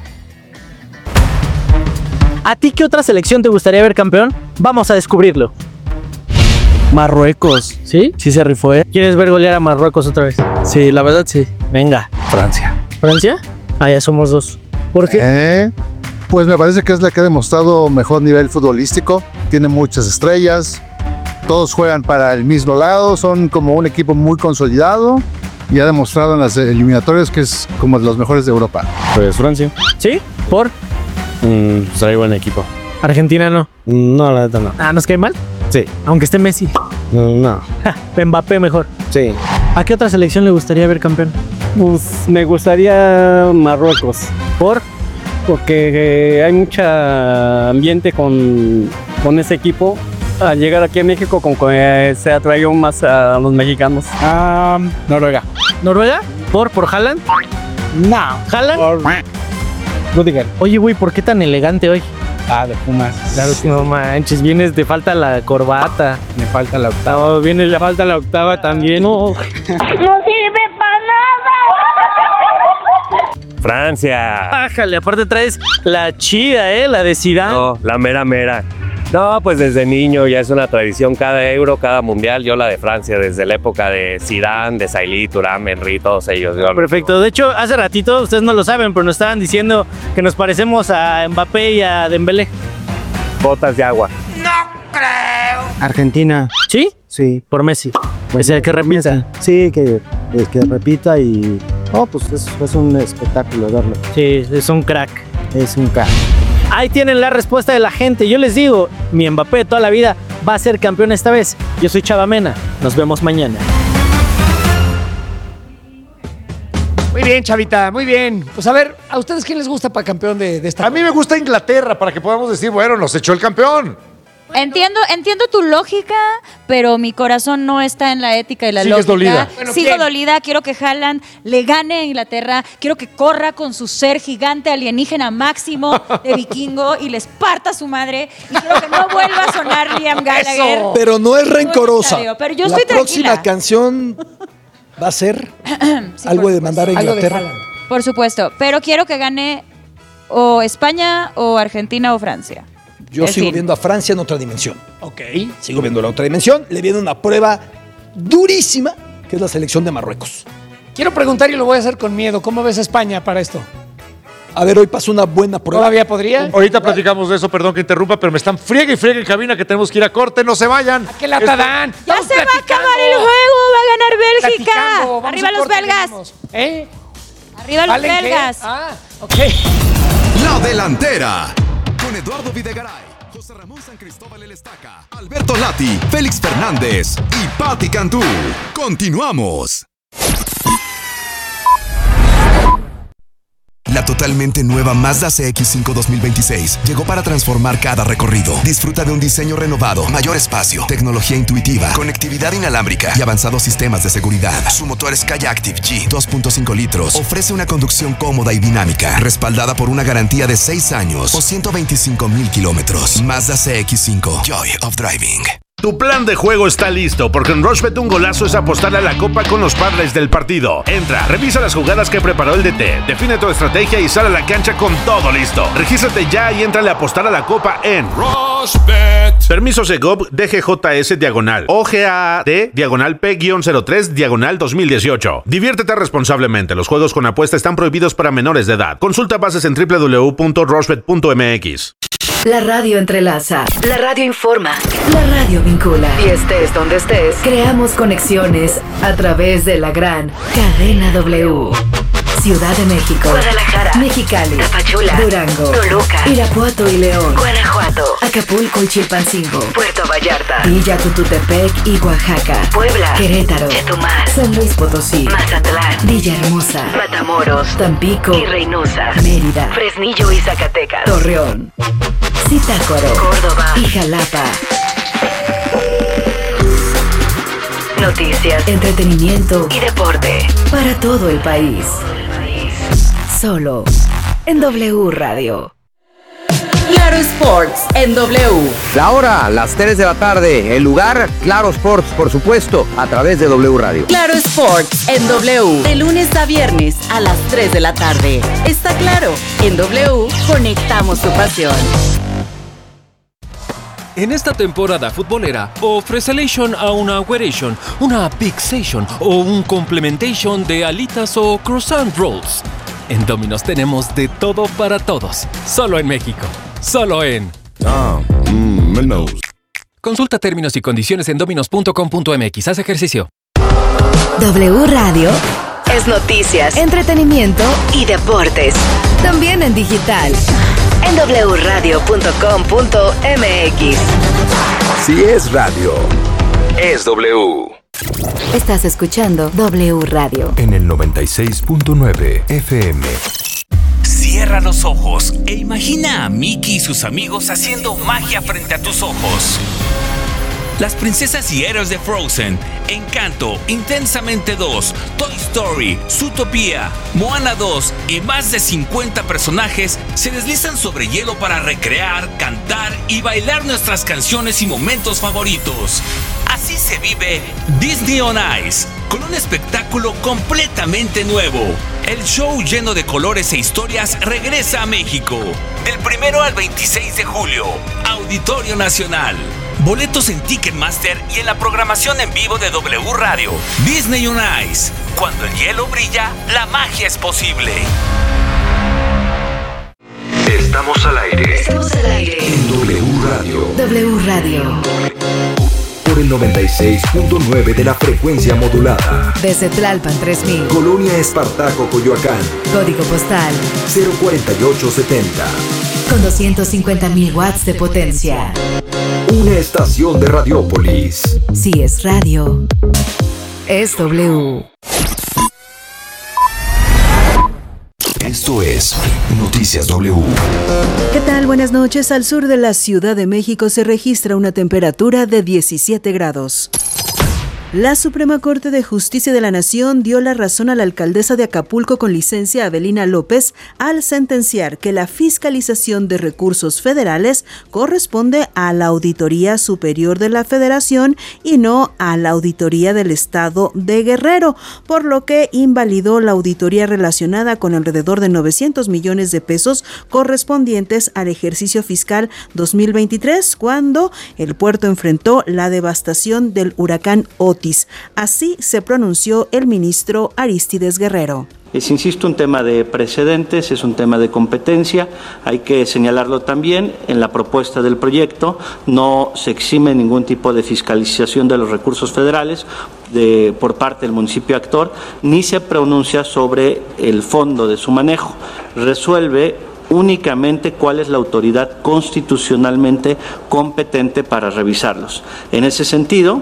¿A ti qué otra selección te gustaría ver campeón? Vamos a descubrirlo. Marruecos. ¿Sí? Sí se rifó, ¿eh? ¿Quieres ver golear a Marruecos otra vez? Sí, la verdad sí. Venga. Francia. ¿Francia? Ah, ya somos dos. ¿Por qué? Eh, pues me parece que es la que ha demostrado mejor nivel futbolístico. Tiene muchas estrellas. Todos juegan para el mismo lado. Son como un equipo muy consolidado. Y ha demostrado en las eliminatorias que es como de los mejores de Europa. Pues Francia. ¿Sí? ¿Por? Mm, pues trae buen equipo. Argentina no. No, la neta no. Ah, ¿nos cae mal? Sí. Aunque esté Messi. No, no. Ja, Mbappé mejor. Sí. ¿A qué otra selección le gustaría ver campeón? Pues me gustaría Marruecos, ¿Por? porque eh, hay mucho ambiente con, con ese equipo. Al llegar aquí a México, como que eh, se atrayó más a los mexicanos. Ah, Noruega. ¿Noruega? ¿Por? ¿Por Haaland? No. ¿Haaland? Por Rudiger. Oye, güey, ¿por qué tan elegante hoy? Ah, de Pumas. Claro que no manches, vienes, te falta la corbata. Me falta la octava. No, viene, le falta la octava también. No. ¡No sirve para nada! Francia. Bájale, aparte traes la chida, ¿eh? La de Zidane. No, la mera mera. No, pues desde niño ya es una tradición cada euro, cada mundial. Yo la de Francia desde la época de Zidane, de Sailly, Thuram, Henry, todos ellos. Yo- Perfecto. De hecho, hace ratito, ustedes no lo saben, pero nos estaban diciendo que nos parecemos a Mbappé y a Dembélé. Botas de agua. Argentina. ¿Sí? Sí. Por Messi. Es el que repita. Sí, que, que repita y... Oh, pues es, es un espectáculo verlo. Sí, es un crack. Es un crack. Ahí tienen la respuesta de la gente. Yo les digo, mi Mbappé de toda la vida va a ser campeón esta vez. Yo soy Chava Mena. Nos vemos mañana. Muy bien, Chavita, muy bien. Pues a ver, ¿a ustedes quién les gusta para campeón de, de esta? A mí me gusta Inglaterra para que podamos decir, bueno, nos echó el campeón. Entiendo, entiendo tu lógica, pero mi corazón no está en la ética y la Sigues lógica. dolida. Bueno, Sigo ¿quién? dolida, quiero que Haaland le gane a Inglaterra, quiero que corra con su ser gigante alienígena máximo de vikingo y les parta su madre. Y quiero que no vuelva a sonar Liam Gallagher. Eso. Pero no es rencorosa. Pero yo La estoy próxima tranquila. canción va a ser Sí, algo por de supuesto. mandar a Algo de Inglaterra. Haaland. Por supuesto, pero quiero que gane o España o Argentina o Francia. Yo En sigo fin. viendo a Francia en otra dimensión. Ok. Sigo viendo la otra dimensión. Le viene una prueba durísima, que es la selección de Marruecos. Quiero preguntar y lo voy a hacer con miedo. ¿Cómo ves a España para esto? A ver, hoy pasó una buena prueba. ¿Todavía podría? Ahorita platicamos de eso, perdón que interrumpa, pero me están friegue y friegue en cabina que tenemos que ir a corte, no se vayan. ¿A qué lata dan? Ya Estamos se va a platicando. acabar el juego, va a ganar Bélgica. Platicando. Vamos Arriba a los corte, belgas. venimos. ¿Eh? Arriba los ¿Valen qué? belgas. Ah, ok. La Delantera. Con Eduardo Videgaray, José Ramón San Cristóbal El Estaca, Alberto Lati, Félix Fernández y Patti Cantú. Continuamos. La totalmente nueva Mazda C X cinco dos mil veintiséis llegó para transformar cada recorrido. Disfruta de un diseño renovado, mayor espacio, tecnología intuitiva, conectividad inalámbrica y avanzados sistemas de seguridad. Su motor Skyactiv G dos punto cinco litros ofrece una conducción cómoda y dinámica, respaldada por una garantía de seis años o ciento veinticinco mil kilómetros. Mazda C X cinco, Joy of Driving. Tu plan de juego está listo, porque en Rushbet un golazo es apostar a la copa con los padres del partido. Entra, revisa las jugadas que preparó el D T, define tu estrategia y sale a la cancha con todo listo. Regístrate ya y entrale a apostar a la copa en Rushbet. Permiso Segov D G J S diagonal O G A A D diagonal P cero tres diagonal dos mil dieciocho. Diviértete responsablemente. Los juegos con apuesta están prohibidos para menores de edad. Consulta bases en doble u doble u doble u punto rushbet punto m x. La radio entrelaza, la radio informa, la radio vincula. Y estés donde estés, creamos conexiones a través de la gran Cadena W. Ciudad de México, Guadalajara, Mexicali, Tapachula, Durango, Toluca, Irapuato y León, Guanajuato, Acapulco y Chilpancingo, Puerto Vallarta, Villa Tututepec y Oaxaca, Puebla, Querétaro, Chetumal, San Luis Potosí, Mazatlán, Villahermosa, Matamoros, Tampico y Reynosa, Mérida, Fresnillo y Zacatecas, Torreón, Zitácuaro, Córdoba y Jalapa. Noticias, entretenimiento y deporte para todo el país. Solo en W Radio. Claro Sports en W. La hora, las tres de la tarde. El lugar, Claro Sports, por supuesto, a través de W Radio. Claro Sports en W. De lunes a viernes a las tres de la tarde. Está claro, en W conectamos tu pasión. En esta temporada futbolera, ofrecelation a una weration, una fixation o un complementation de alitas o croissant rolls. En Domino's tenemos de todo para todos. Solo en México. Solo en... Ah, mmm, Mentos. Consulta términos y condiciones en dominos punto com punto m x. Haz ejercicio. W Radio es noticias, entretenimiento y deportes. También en digital. En doble u radio punto com punto m x. Si es radio, es W. Estás escuchando W Radio. En el noventa y seis punto nueve F M. Cierra los ojos e imagina a Mickey y sus amigos haciendo magia frente a tus ojos. Las princesas y héroes de Frozen, Encanto, Intensamente dos, Toy Story, Zootopia, Moana dos y más de cincuenta personajes se deslizan sobre hielo para recrear, cantar y bailar nuestras canciones y momentos favoritos. Así se vive Disney on Ice, con un espectáculo completamente nuevo. El show lleno de colores e historias regresa a México. Del primero al veintiséis de julio, Auditorio Nacional. Boletos en Ticketmaster y en la programación en vivo de W Radio. Disney on Ice. Cuando el hielo brilla, la magia es posible. Estamos al aire. Estamos al aire. En W Radio. W Radio. Por el noventa y seis punto nueve de la frecuencia modulada. Desde Tlalpan tres mil. Colonia Espartaco, Coyoacán. Código postal cero cuarenta y ocho setenta. Con doscientos cincuenta mil watts de potencia. Una estación de Radiópolis. Si es radio, es W. Esto es Noticias W. ¿Qué tal? Buenas noches. Al sur de la Ciudad de México se registra una temperatura de diecisiete grados. La Suprema Corte de Justicia de la Nación dio la razón a la alcaldesa de Acapulco con licencia, Avelina López, al sentenciar que la fiscalización de recursos federales corresponde a la Auditoría Superior de la Federación y no a la Auditoría del Estado de Guerrero, por lo que invalidó la auditoría relacionada con alrededor de novecientos millones de pesos correspondientes al ejercicio fiscal dos mil veintitrés, cuando el puerto enfrentó la devastación del huracán Otis. Así se pronunció el ministro Arístides Guerrero. Es, insisto, un tema de precedentes, es un tema de competencia, hay que señalarlo también. En la propuesta del proyecto no se exime ningún tipo de fiscalización de los recursos federales de, por parte del municipio actor, ni se pronuncia sobre el fondo de su manejo. Resuelve únicamente cuál es la autoridad constitucionalmente competente para revisarlos. En ese sentido,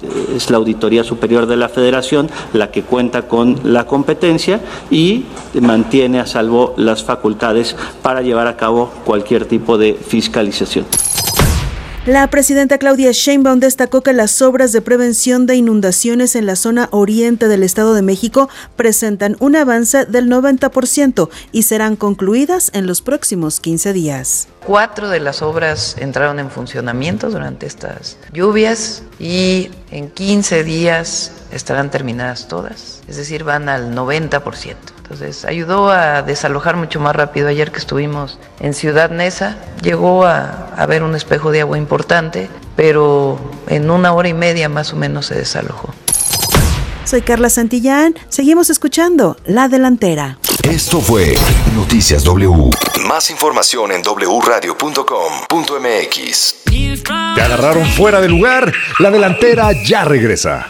es la Auditoría Superior de la Federación la que cuenta con la competencia y mantiene a salvo las facultades para llevar a cabo cualquier tipo de fiscalización. La presidenta Claudia Sheinbaum destacó que las obras de prevención de inundaciones en la zona oriente del Estado de México presentan un avance del noventa por ciento y serán concluidas en los próximos quince días. Cuatro de las obras entraron en funcionamiento durante estas lluvias y en quince días estarán terminadas todas, es decir, van al noventa por ciento. Entonces ayudó a desalojar mucho más rápido. Ayer que estuvimos en Ciudad Neza, llegó a haber un espejo de agua importante, pero en una hora y media más o menos se desalojó. Soy Carla Santillán, seguimos escuchando La Delantera. Esto fue Noticias W. Más información en doble u radio punto com punto m x. Te agarraron fuera de lugar. La Delantera ya regresa.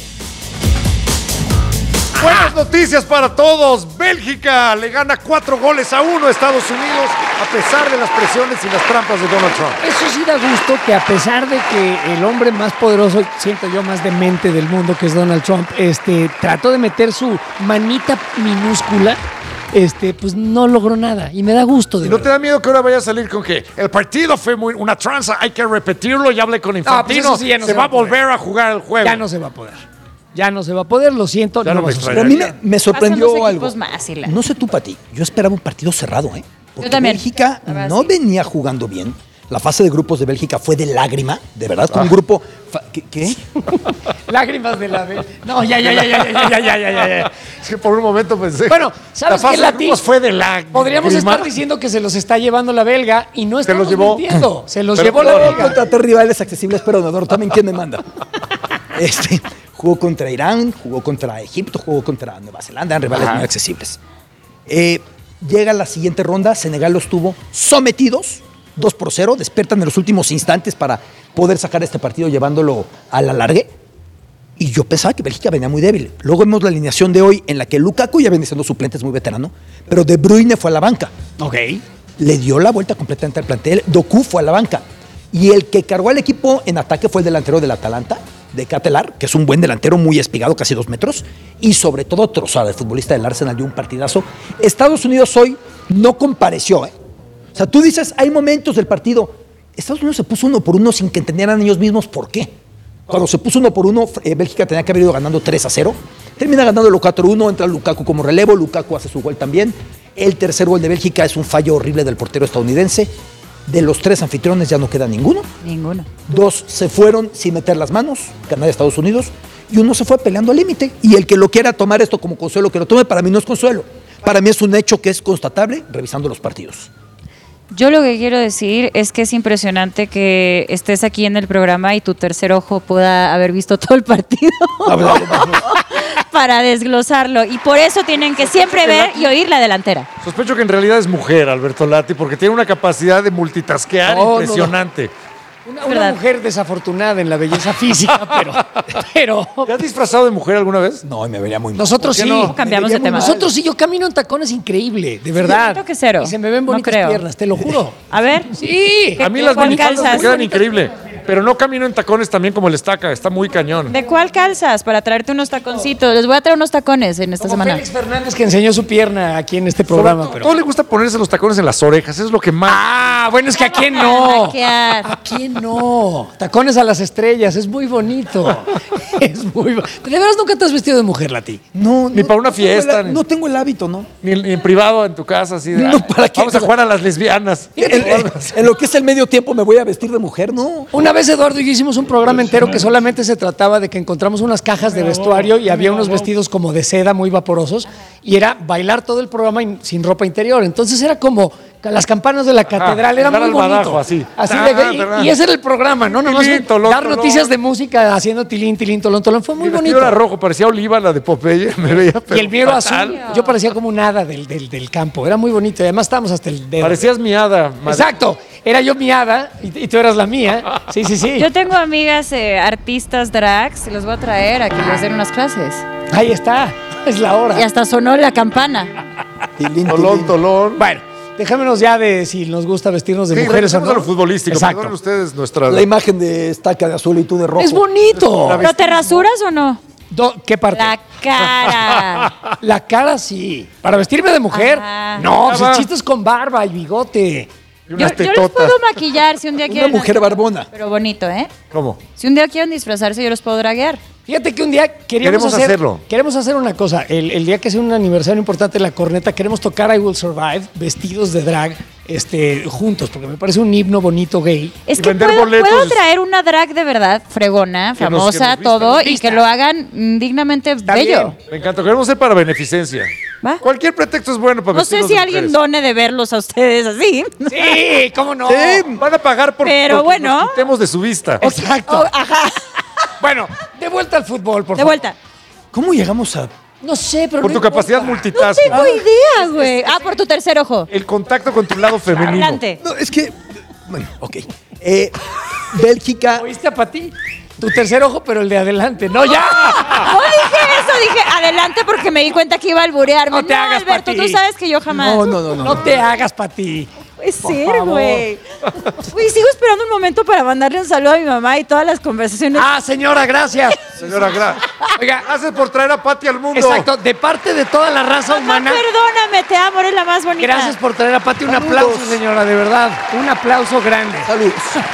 Buenas noticias para todos. Bélgica le gana cuatro goles a uno a Estados Unidos a pesar de las presiones y las trampas de Donald Trump. Eso sí da gusto que a pesar de que el hombre más poderoso, siento yo, más demente del mundo, que es Donald Trump, este, trató de meter su manita minúscula, este, pues no logró nada. Y me da gusto. De ¿Y no te da miedo que ahora vaya a salir con que el partido fue muy, una tranza, hay que repetirlo? Y hable con Infantino. No, pues sí, no se, se va a va a volver a jugar el juego. Ya no se va a poder. Ya no se va a poder, lo siento. Ya no no me va a extraña. Pero a mí me, me sorprendió algo. Más, no sé tú, Pati. Yo esperaba un partido cerrado, ¿eh? Porque Yo también. Bélgica no venía jugando bien. La fase de grupos de Bélgica fue de lágrima, de verdad, con Ah. un grupo... fa- ¿Qué? qué? Lágrimas de la vez. No, ya, ya, ya, ya, ya, ya, ya, ya, ya, ya. Es que por un momento pensé. Bueno, ¿sabes la qué, fase de Lati? grupos fue de la Podríamos grima. estar diciendo que se los está llevando la belga y no Se estamos los llevó. mintiendo. Se los Pero llevó la no, belga. contraté rivales accesibles, pero Nador también, ¿quién me manda? Este, jugó contra Irán, jugó contra Egipto, jugó contra Nueva Zelanda, eran rivales Ajá. muy accesibles. Eh, llega la siguiente ronda, Senegal los tuvo sometidos, dos por cero, despiertan en los últimos instantes para poder sacar este partido llevándolo a la largue. Y yo pensaba que Bélgica venía muy débil. Luego vemos la alineación de hoy en la que Lukaku ya viene siendo suplente, es muy veterano, pero De Bruyne fue a la banca. Ok. Le dio la vuelta completamente al plantel. Doku fue a la banca. Y el que cargó al equipo en ataque fue el delantero del Atalanta, de Catelar, que es un buen delantero, muy espigado, casi dos metros. Y sobre todo Trossard, el futbolista del Arsenal, dio un partidazo. Estados Unidos hoy no compareció, ¿eh? O sea, tú dices, hay momentos del partido. Estados Unidos se puso uno por uno sin que entendieran ellos mismos por qué. Cuando se puso uno por uno, eh, Bélgica tenía que haber ido ganando tres a cero. Termina ganándolo cuatro uno, entra Lukaku como relevo, Lukaku hace su gol también. El tercer gol de Bélgica es un fallo horrible del portero estadounidense. De los tres anfitriones ya no queda ninguno. Ninguno. Dos se fueron sin meter las manos, Canadá y Estados Unidos, y uno se fue peleando al límite. Y el que lo quiera tomar esto como consuelo, que lo tome, para mí no es consuelo. Para mí es un hecho que es constatable revisando los partidos. Yo lo que quiero decir es que es impresionante que estés aquí en el programa y tu tercer ojo pueda haber visto todo el partido para desglosarlo. Y por eso tienen que siempre ver y oír la delantera. Sospecho que en realidad es mujer, Alberto Lati, porque tiene una capacidad de multitasquear No, no, no. impresionante. Una, una mujer desafortunada en la belleza física, pero, pero... ¿Te has disfrazado de mujer alguna vez? No, me vería muy mal. Nosotros ¿Por sí. qué no? Cambiamos de tema. Nosotros sí, yo camino en tacones increíble, de verdad. Yo creo que cero. Y se me ven No bonitas creo. piernas, te lo juro. A ver. Sí. A mí las ¿Cuál minifaldas me calzas? quedan increíble, pero no camino en tacones también como el estaca, está muy cañón. ¿De cuál calzas? Para traerte unos taconcitos. Les voy a traer unos tacones en esta Como semana. Félix Fernández, que enseñó su pierna aquí en este programa. Sobre todo, Pero... todo le gusta ponerse los tacones en las orejas, eso es lo que más... Ah, bueno, es que a quién no. Hackear. ¿A quién no? Tacones a las estrellas, es muy bonito. Es muy bo- ¿De veras nunca te has vestido de mujer, Lati? No, Ni no, para una no tengo fiesta, el- ni- no tengo el hábito, ¿no? Ni, ni en privado, en tu casa, así de... No, "Ay, ¿para qué? vamos a jugar a las lesbianas. En, en- en lo que es el medio tiempo me voy a vestir de mujer, no. Una vez Eduardo y yo hicimos un programa entero que solamente se trataba de que encontramos unas cajas de vestuario y había unos vestidos como de seda muy vaporosos y era bailar todo el programa in- sin ropa interior. Entonces era como las campanas de la catedral, era dar muy al bonito. badajo, así. Así Ah, de- ¿verdad? y, y ese era el programa, ¿no? Nomás Tilín, tolón, dar tolón. noticias de música haciendo tilín, tilín, tolón, tolón. Fue muy Mi vestido bonito. era rojo, parecía Oliva, la de Popeye, me veía Y el mío era fatal. azul. Yo parecía como un hada del, del, del campo. Era muy bonito. Y además estábamos hasta el dedo. Parecías mi hada. madre. Exacto. Era yo mi hada y, y tú eras la mía. Sí, sí, sí. Yo tengo amigas eh, artistas drags, los voy a traer a que les den unas clases. Ahí está. Es la hora. Y hasta sonó la campana. Tolón, tolón. Bueno, Déjamenos ya de si nos gusta vestirnos de Sí, mujeres o no. regresemos a lo futbolístico. Exacto. Perdonen ustedes nuestra... La imagen de estaca de azul y tú de rojo. Es bonito. ¿Pero te rasuras o no? Do- ¿Qué parte? La cara. La cara sí. Para vestirme de mujer. Ajá. No, pues Ah, el va. chiste es con barba y bigote. Y Yo, unas yo les tetotas. puedo maquillar si un día Una quieren. mujer barbona. Pero bonito, ¿eh? ¿Cómo? Si un día quieren disfrazarse, yo los puedo draguear. Fíjate que un día queríamos Queremos hacer, hacerlo. Queremos hacer una cosa. El, el día que sea un aniversario importante de La Corneta, queremos tocar I Will Survive vestidos de drag este, juntos, porque me parece un himno bonito gay. Es Y que vender puedo, boletos. puedo traer una drag de verdad, fregona, Que nos- famosa, que nos vista, todo, nos y vista. que lo hagan mm, dignamente Está bello. bien. Me encanta. Queremos ser para beneficencia. ¿Va? Cualquier pretexto es bueno para No sé vestirnos si de alguien mujeres. done de verlos a ustedes así. Sí, ¿cómo no? Sí, van a pagar por Pero porque bueno. nos quitemos de su vista. Exacto. Oh, ajá, Bueno, de vuelta al fútbol, por de favor. vuelta. ¿Cómo llegamos a...? No sé, pero Por no tu capacidad importa. No multitasking. tengo idea, güey. Ah, por tu tercer ojo. El contacto con tu lado femenino. Adelante. No, es que... Bueno, ok. Eh, Bélgica... ¿Oíste a Pati? Tu tercer ojo, pero el de adelante. No, ya. No dije eso, dije adelante porque me di cuenta que iba a alburearme. No te hagas, Alberto, Pati. tú sabes que yo jamás. No, no, no, no. No te hagas, Pati. Puede Por ser, favor. güey. Uy, sigo esperando un momento para mandarle un saludo a mi mamá y todas las conversaciones. Ah, señora, gracias. Señora Gra. Oiga, Gracias por traer a Pati al mundo. exacto, de parte de toda la raza Mamá, humana. perdóname, te amo, eres la más bonita. Gracias por traer a Pati. Un Saludos. aplauso, señora, de verdad. Un aplauso grande. Saludos.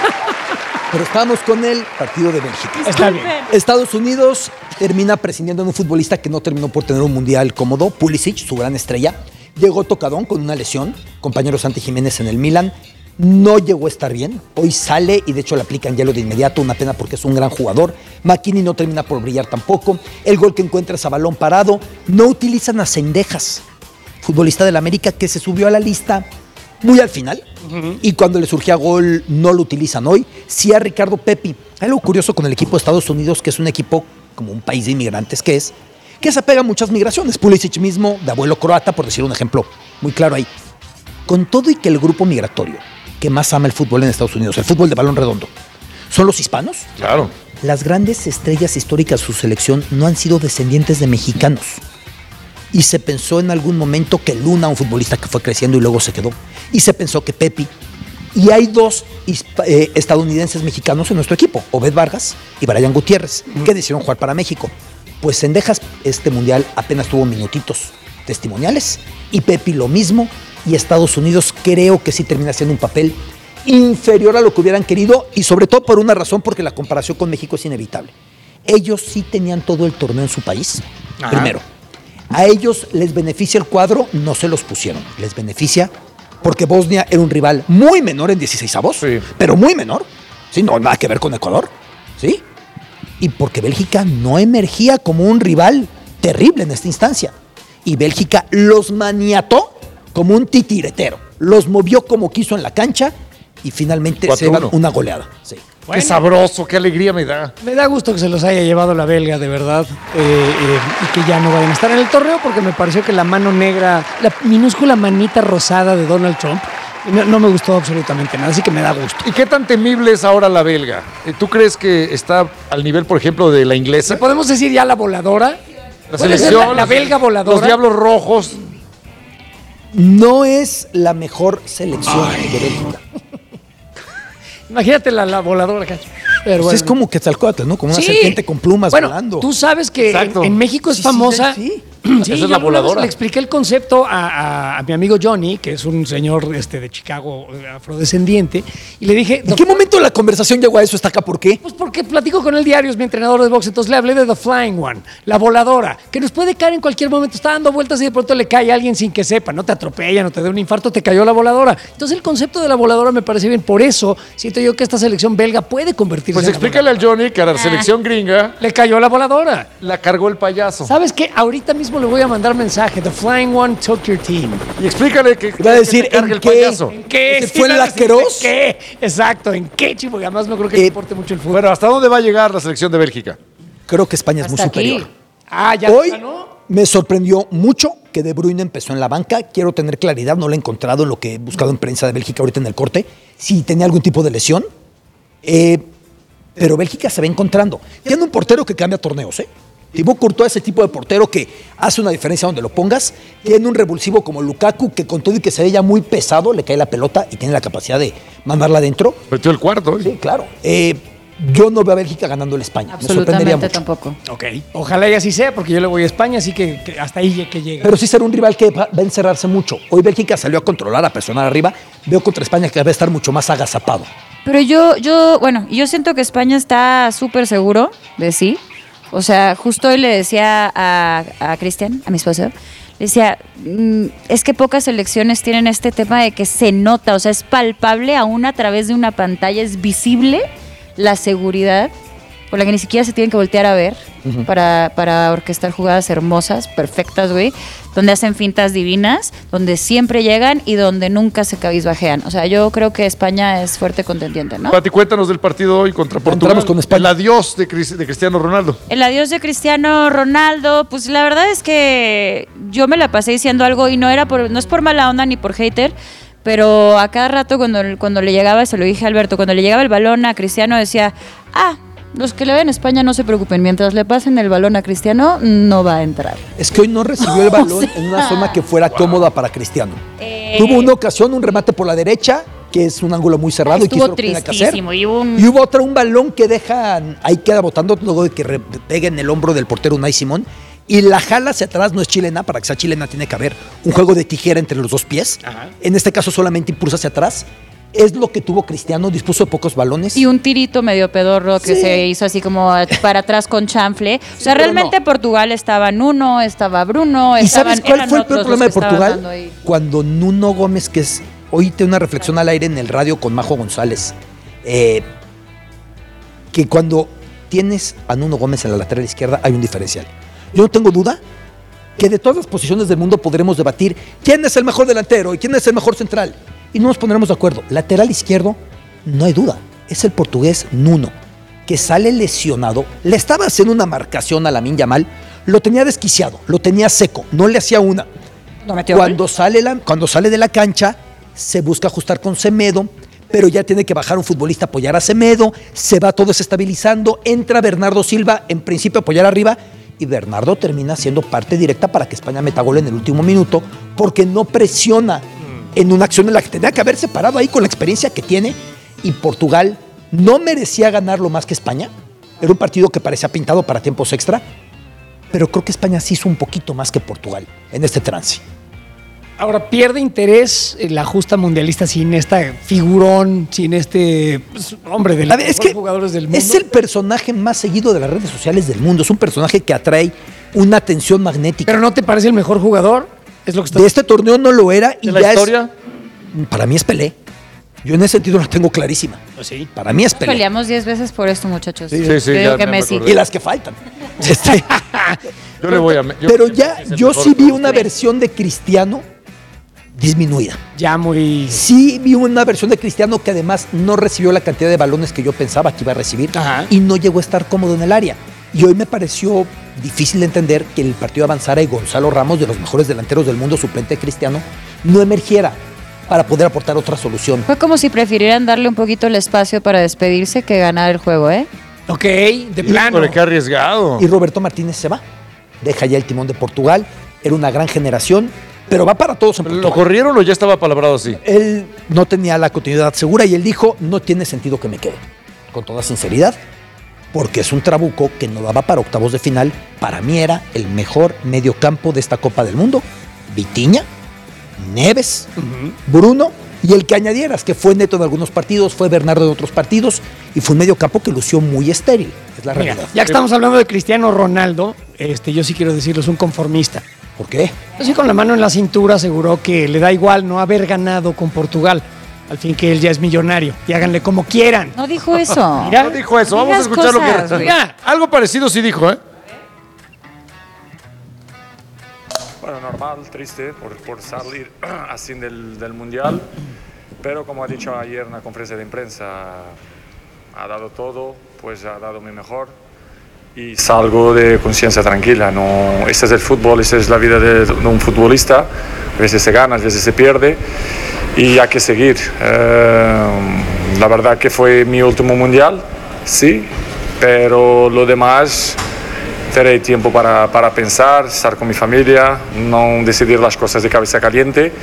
Pero estábamos con el partido de Bélgica. Está bien. Estados Unidos termina prescindiendo de un futbolista que no terminó por tener un mundial cómodo, Pulisic, su gran estrella. Llegó tocadón con una lesión, compañero Santi Jiménez en el Milan. No llegó a estar bien. Hoy sale y de hecho le aplican hielo de inmediato. Una pena porque es un gran jugador. McKinney no termina por brillar tampoco. El gol que encuentra es a balón parado. No utilizan a Cendejas, futbolista del América que se subió a la lista muy al final. Y cuando le surgía gol no lo utilizan hoy. Sí a Ricardo Pepi. Hay algo curioso con el equipo de Estados Unidos, que es un equipo como un país de inmigrantes que es, que se apega a muchas migraciones. Pulisic mismo, de abuelo croata, por decir un ejemplo muy claro ahí. Con todo y que el grupo migratorio que más ama el fútbol en Estados Unidos, el fútbol de balón redondo, son los hispanos. Claro. Las grandes estrellas históricas de su selección no han sido descendientes de mexicanos. Y se pensó en algún momento que Luna, un futbolista que fue creciendo y luego se quedó. Y se pensó que Pepi. Y hay dos hispa- eh, estadounidenses mexicanos en nuestro equipo, Obed Vargas y Brian Gutiérrez, que decidieron jugar para México. Pues Cendejas este mundial apenas tuvo minutitos testimoniales. Y Pepi lo mismo. Y Estados Unidos creo que sí termina siendo un papel inferior a lo que hubieran querido. Y sobre todo por una razón, porque la comparación con México es inevitable. Ellos sí tenían todo el torneo en su país. Ajá. Primero. A ellos les beneficia el cuadro, no se los pusieron. Les beneficia porque Bosnia era un rival muy menor en dieciseisavos, Sí. pero muy menor. Sí, no nada que ver con Ecuador. ¿Sí? Y porque Bélgica no emergía como un rival terrible en esta instancia. Y Bélgica los maniató como un titiretero. Los movió como quiso en la cancha y finalmente se cuatro uno. llevan una goleada. Sí. Bueno. Qué sabroso, qué alegría me da. Me da gusto que se los haya llevado la belga, de verdad, eh, eh, y que ya no vayan a estar en el torneo, porque me pareció que la mano negra, la minúscula manita rosada de Donald Trump, no, no me gustó absolutamente nada, así que me da gusto. ¿Y qué tan temible es ahora la belga? Eh, ¿Tú crees que está al nivel, por ejemplo, de la inglesa? ¿Le podemos decir ya la voladora? La ¿Puede ser selección, la, la belga voladora? Los Diablos Rojos. No es la mejor selección de Bélgica. Imagínate la, la voladora acá. Pero Pues bueno. es como Quetzalcóatl, ¿no? Como una Sí. serpiente con plumas Bueno, volando. tú sabes que en, Exacto. en México es Sí, sí, famosa. sí. Sí, Esa es yo la alguna vez voladora. le expliqué el concepto a, a- a mi amigo Johnny, que es un señor este, de Chicago, eh, afrodescendiente, y le dije, ¿En qué momento la conversación llegó a eso? ¿Está acá por qué? pues porque platico con él diario, es mi entrenador de box, entonces le hablé de The Flying One, la voladora, que nos puede caer en cualquier momento, está dando vueltas y de pronto le cae a alguien sin que sepa, no te atropella, no te dé un infarto, te cayó la voladora. Entonces el concepto de la voladora me parece bien, por eso siento yo que esta selección belga puede convertirse Pues en la explícale al Johnny que a la selección gringa voladora. Le cayó la voladora. la cargó el payaso. ¿Sabes qué? Ahorita mismo le voy a mandar mensaje, The Flying One took your team. Y explícale que, Va a que decir, te cargue ¿en el qué? payaso. ¿En qué? ¿Ese fue Sí, en claro la que sí, Queroz? ¿en qué? Exacto, ¿en qué, chico? Porque además no creo que le Eh, importe mucho el fútbol. Bueno, ¿hasta dónde va a llegar la selección de Bélgica? Creo que España es muy Hasta aquí. superior. Ah, ya Hoy ganó. me sorprendió mucho que De Bruyne empezó en la banca. Quiero tener claridad, no lo he encontrado en lo que he buscado en prensa de Bélgica ahorita en el corte. Si tenía algún tipo de lesión. Eh, pero Bélgica se va encontrando. Tiene un portero que cambia torneos, ¿eh? Thibaut Courtois es ese tipo de portero que hace una diferencia donde lo pongas. Tiene un revulsivo como Lukaku, que con todo y que se ve ya muy pesado, le cae la pelota y tiene la capacidad de mandarla adentro. Metió el cuarto. ¿eh? Sí, claro. Eh, yo no veo a Bélgica ganando la España. Me sorprendería mucho. Tampoco. Ok. Ojalá y así sea, porque yo le voy a España, así que, que hasta ahí que llega. Pero sí será un rival que va a encerrarse mucho. Hoy Bélgica salió a controlar, a presionar arriba. Veo contra España que va a estar mucho más agazapado. Pero yo, yo, bueno, yo siento que España está súper seguro de sí. O sea, justo hoy le decía a, a Cristian, a mi esposo, le decía, mm, es que pocas selecciones tienen este tema de que se nota, o sea, es palpable aún a través de una pantalla, es visible la seguridad por la que ni siquiera se tienen que voltear a ver uh-huh. para, para orquestar jugadas hermosas, perfectas, güey, donde hacen fintas divinas, donde siempre llegan y donde nunca se cabizbajean. O sea, yo creo que España es fuerte contendiente, ¿no? Pati, cuéntanos del partido hoy contra Portugal. Con España. El adiós de, Cris, de Cristiano Ronaldo. El adiós de Cristiano Ronaldo, pues la verdad es que yo me la pasé diciendo algo y no era por, no es por mala onda ni por hater, pero a cada rato cuando, cuando le llegaba, se lo dije a Alberto, cuando le llegaba el balón a Cristiano decía, ah, los que le ven a España no se preocupen, mientras le pasen el balón a Cristiano, no va a entrar. Es que hoy no recibió el balón o sea, en una zona que fuera wow. cómoda para Cristiano. Eh, Tuvo una ocasión, un remate por la derecha, que es un ángulo muy cerrado. Estuvo y quiso tristísimo. Y, un... y hubo otra, un balón que deja, ahí queda botando, luego de que re, pegue en el hombro del portero Unai Simón, y la jala hacia atrás, no es chilena, para que sea chilena tiene que haber un juego de tijera entre los dos pies. Ajá. En este caso solamente impulsa hacia atrás. Es lo que tuvo Cristiano, dispuso de pocos balones. Y un tirito medio pedorro que sí. se hizo así como para atrás con chanfle. O sea, sí, realmente no. Portugal estaba Nuno, estaba Bruno. ¿Y estaban, sabes cuál fue el peor problema de Portugal? Cuando Nuno Gómez, que es, oíste una reflexión al aire en el radio con Majo González, eh, que cuando tienes a Nuno Gómez en la lateral izquierda hay un diferencial. Yo no tengo duda que de todas las posiciones del mundo podremos debatir quién es el mejor delantero y quién es el mejor central. Y no nos pondremos de acuerdo. Lateral izquierdo, no hay duda, es el portugués Nuno, que sale lesionado. Le estaba haciendo una marcación a Lamine Yamal, lo tenía desquiciado, lo tenía seco, no le hacía una. ¿No metió cuando, sale la, cuando sale de la cancha, se busca ajustar con Semedo, pero ya tiene que bajar un futbolista a apoyar a Semedo, se va todo desestabilizando, entra Bernardo Silva, en principio a apoyar arriba, y Bernardo termina siendo parte directa para que España meta gol en el último minuto, porque no presiona en una acción en la que tenía que haberse parado ahí con la experiencia que tiene, y Portugal no merecía ganarlo más que España. Era un partido que parecía pintado para tiempos extra, pero creo que España sí hizo un poquito más que Portugal en este trance. Ahora, pierde interés la justa mundialista sin esta figurón, sin este pues, hombre de los es que jugadores del mundo. Es el personaje más seguido de las redes sociales del mundo, es un personaje que atrae una atención magnética. ¿Pero no te parece el mejor jugador? Es lo que está... De este torneo no lo era y ¿De la ya historia? Es, para mí es Pelé. Yo en ese sentido la tengo clarísima. ¿Sí? Para mí es Pelé. Peleamos diez veces por esto, muchachos. Sí, sí, sí. Yo digo que Messi. Y las que faltan. Este, yo le voy a... Yo pero ya, yo sí vi una versión de Cristiano disminuida. Ya muy... Sí vi una versión de Cristiano que además no recibió la cantidad de balones que yo pensaba que iba a recibir. Ajá. Y no llegó a estar cómodo en el área. Y hoy me pareció difícil de entender que el partido avanzara y Gonzalo Ramos, de los mejores delanteros del mundo, suplente de Cristiano, no emergiera para poder aportar otra solución. Fue como si prefirieran darle un poquito el espacio para despedirse que ganar el juego, ¿eh? Ok, de plano. Pero qué arriesgado. Y Roberto Martínez se va. Deja ya el timón de Portugal. Era una gran generación, pero va para todos en Portugal. ¿Lo corrieron o ya estaba palabrado así? Él no tenía la continuidad segura y él dijo, no tiene sentido que me quede. Con toda sinceridad, porque es un trabuco que no daba para octavos de final. Para mí era el mejor mediocampo de esta Copa del Mundo. Vitinha, Neves, uh-huh. Bruno y el que añadieras, que fue Neto en algunos partidos, fue Bernardo en otros partidos, y fue un mediocampo que lució muy estéril. Es la realidad. Mira, ya que estamos hablando de Cristiano Ronaldo, este, yo sí quiero decirlo, es un conformista. ¿Por qué? Pues sí, con la mano en la cintura aseguró que le da igual no haber ganado con Portugal. Al fin que él ya es millonario. Y háganle como quieran. No dijo eso. Mira, no dijo eso. Vamos a escuchar cosas, lo que... Mira, algo parecido sí dijo, ¿eh? Bueno, normal, triste por, por salir así del, del Mundial. Pero como ha dicho ayer en la conferencia de prensa, ha dado todo, pues ha dado mi mejor. Y salgo de conciencia tranquila. No, este es el fútbol, esta es la vida de, de un futbolista. A veces se gana, a veces se pierde. Y hay que seguir. Eh, la verdad que fue mi último mundial, sí, pero lo demás Tener tiempo para, para pensar, estar con mi familia, no decidir las cosas de cabeza caliente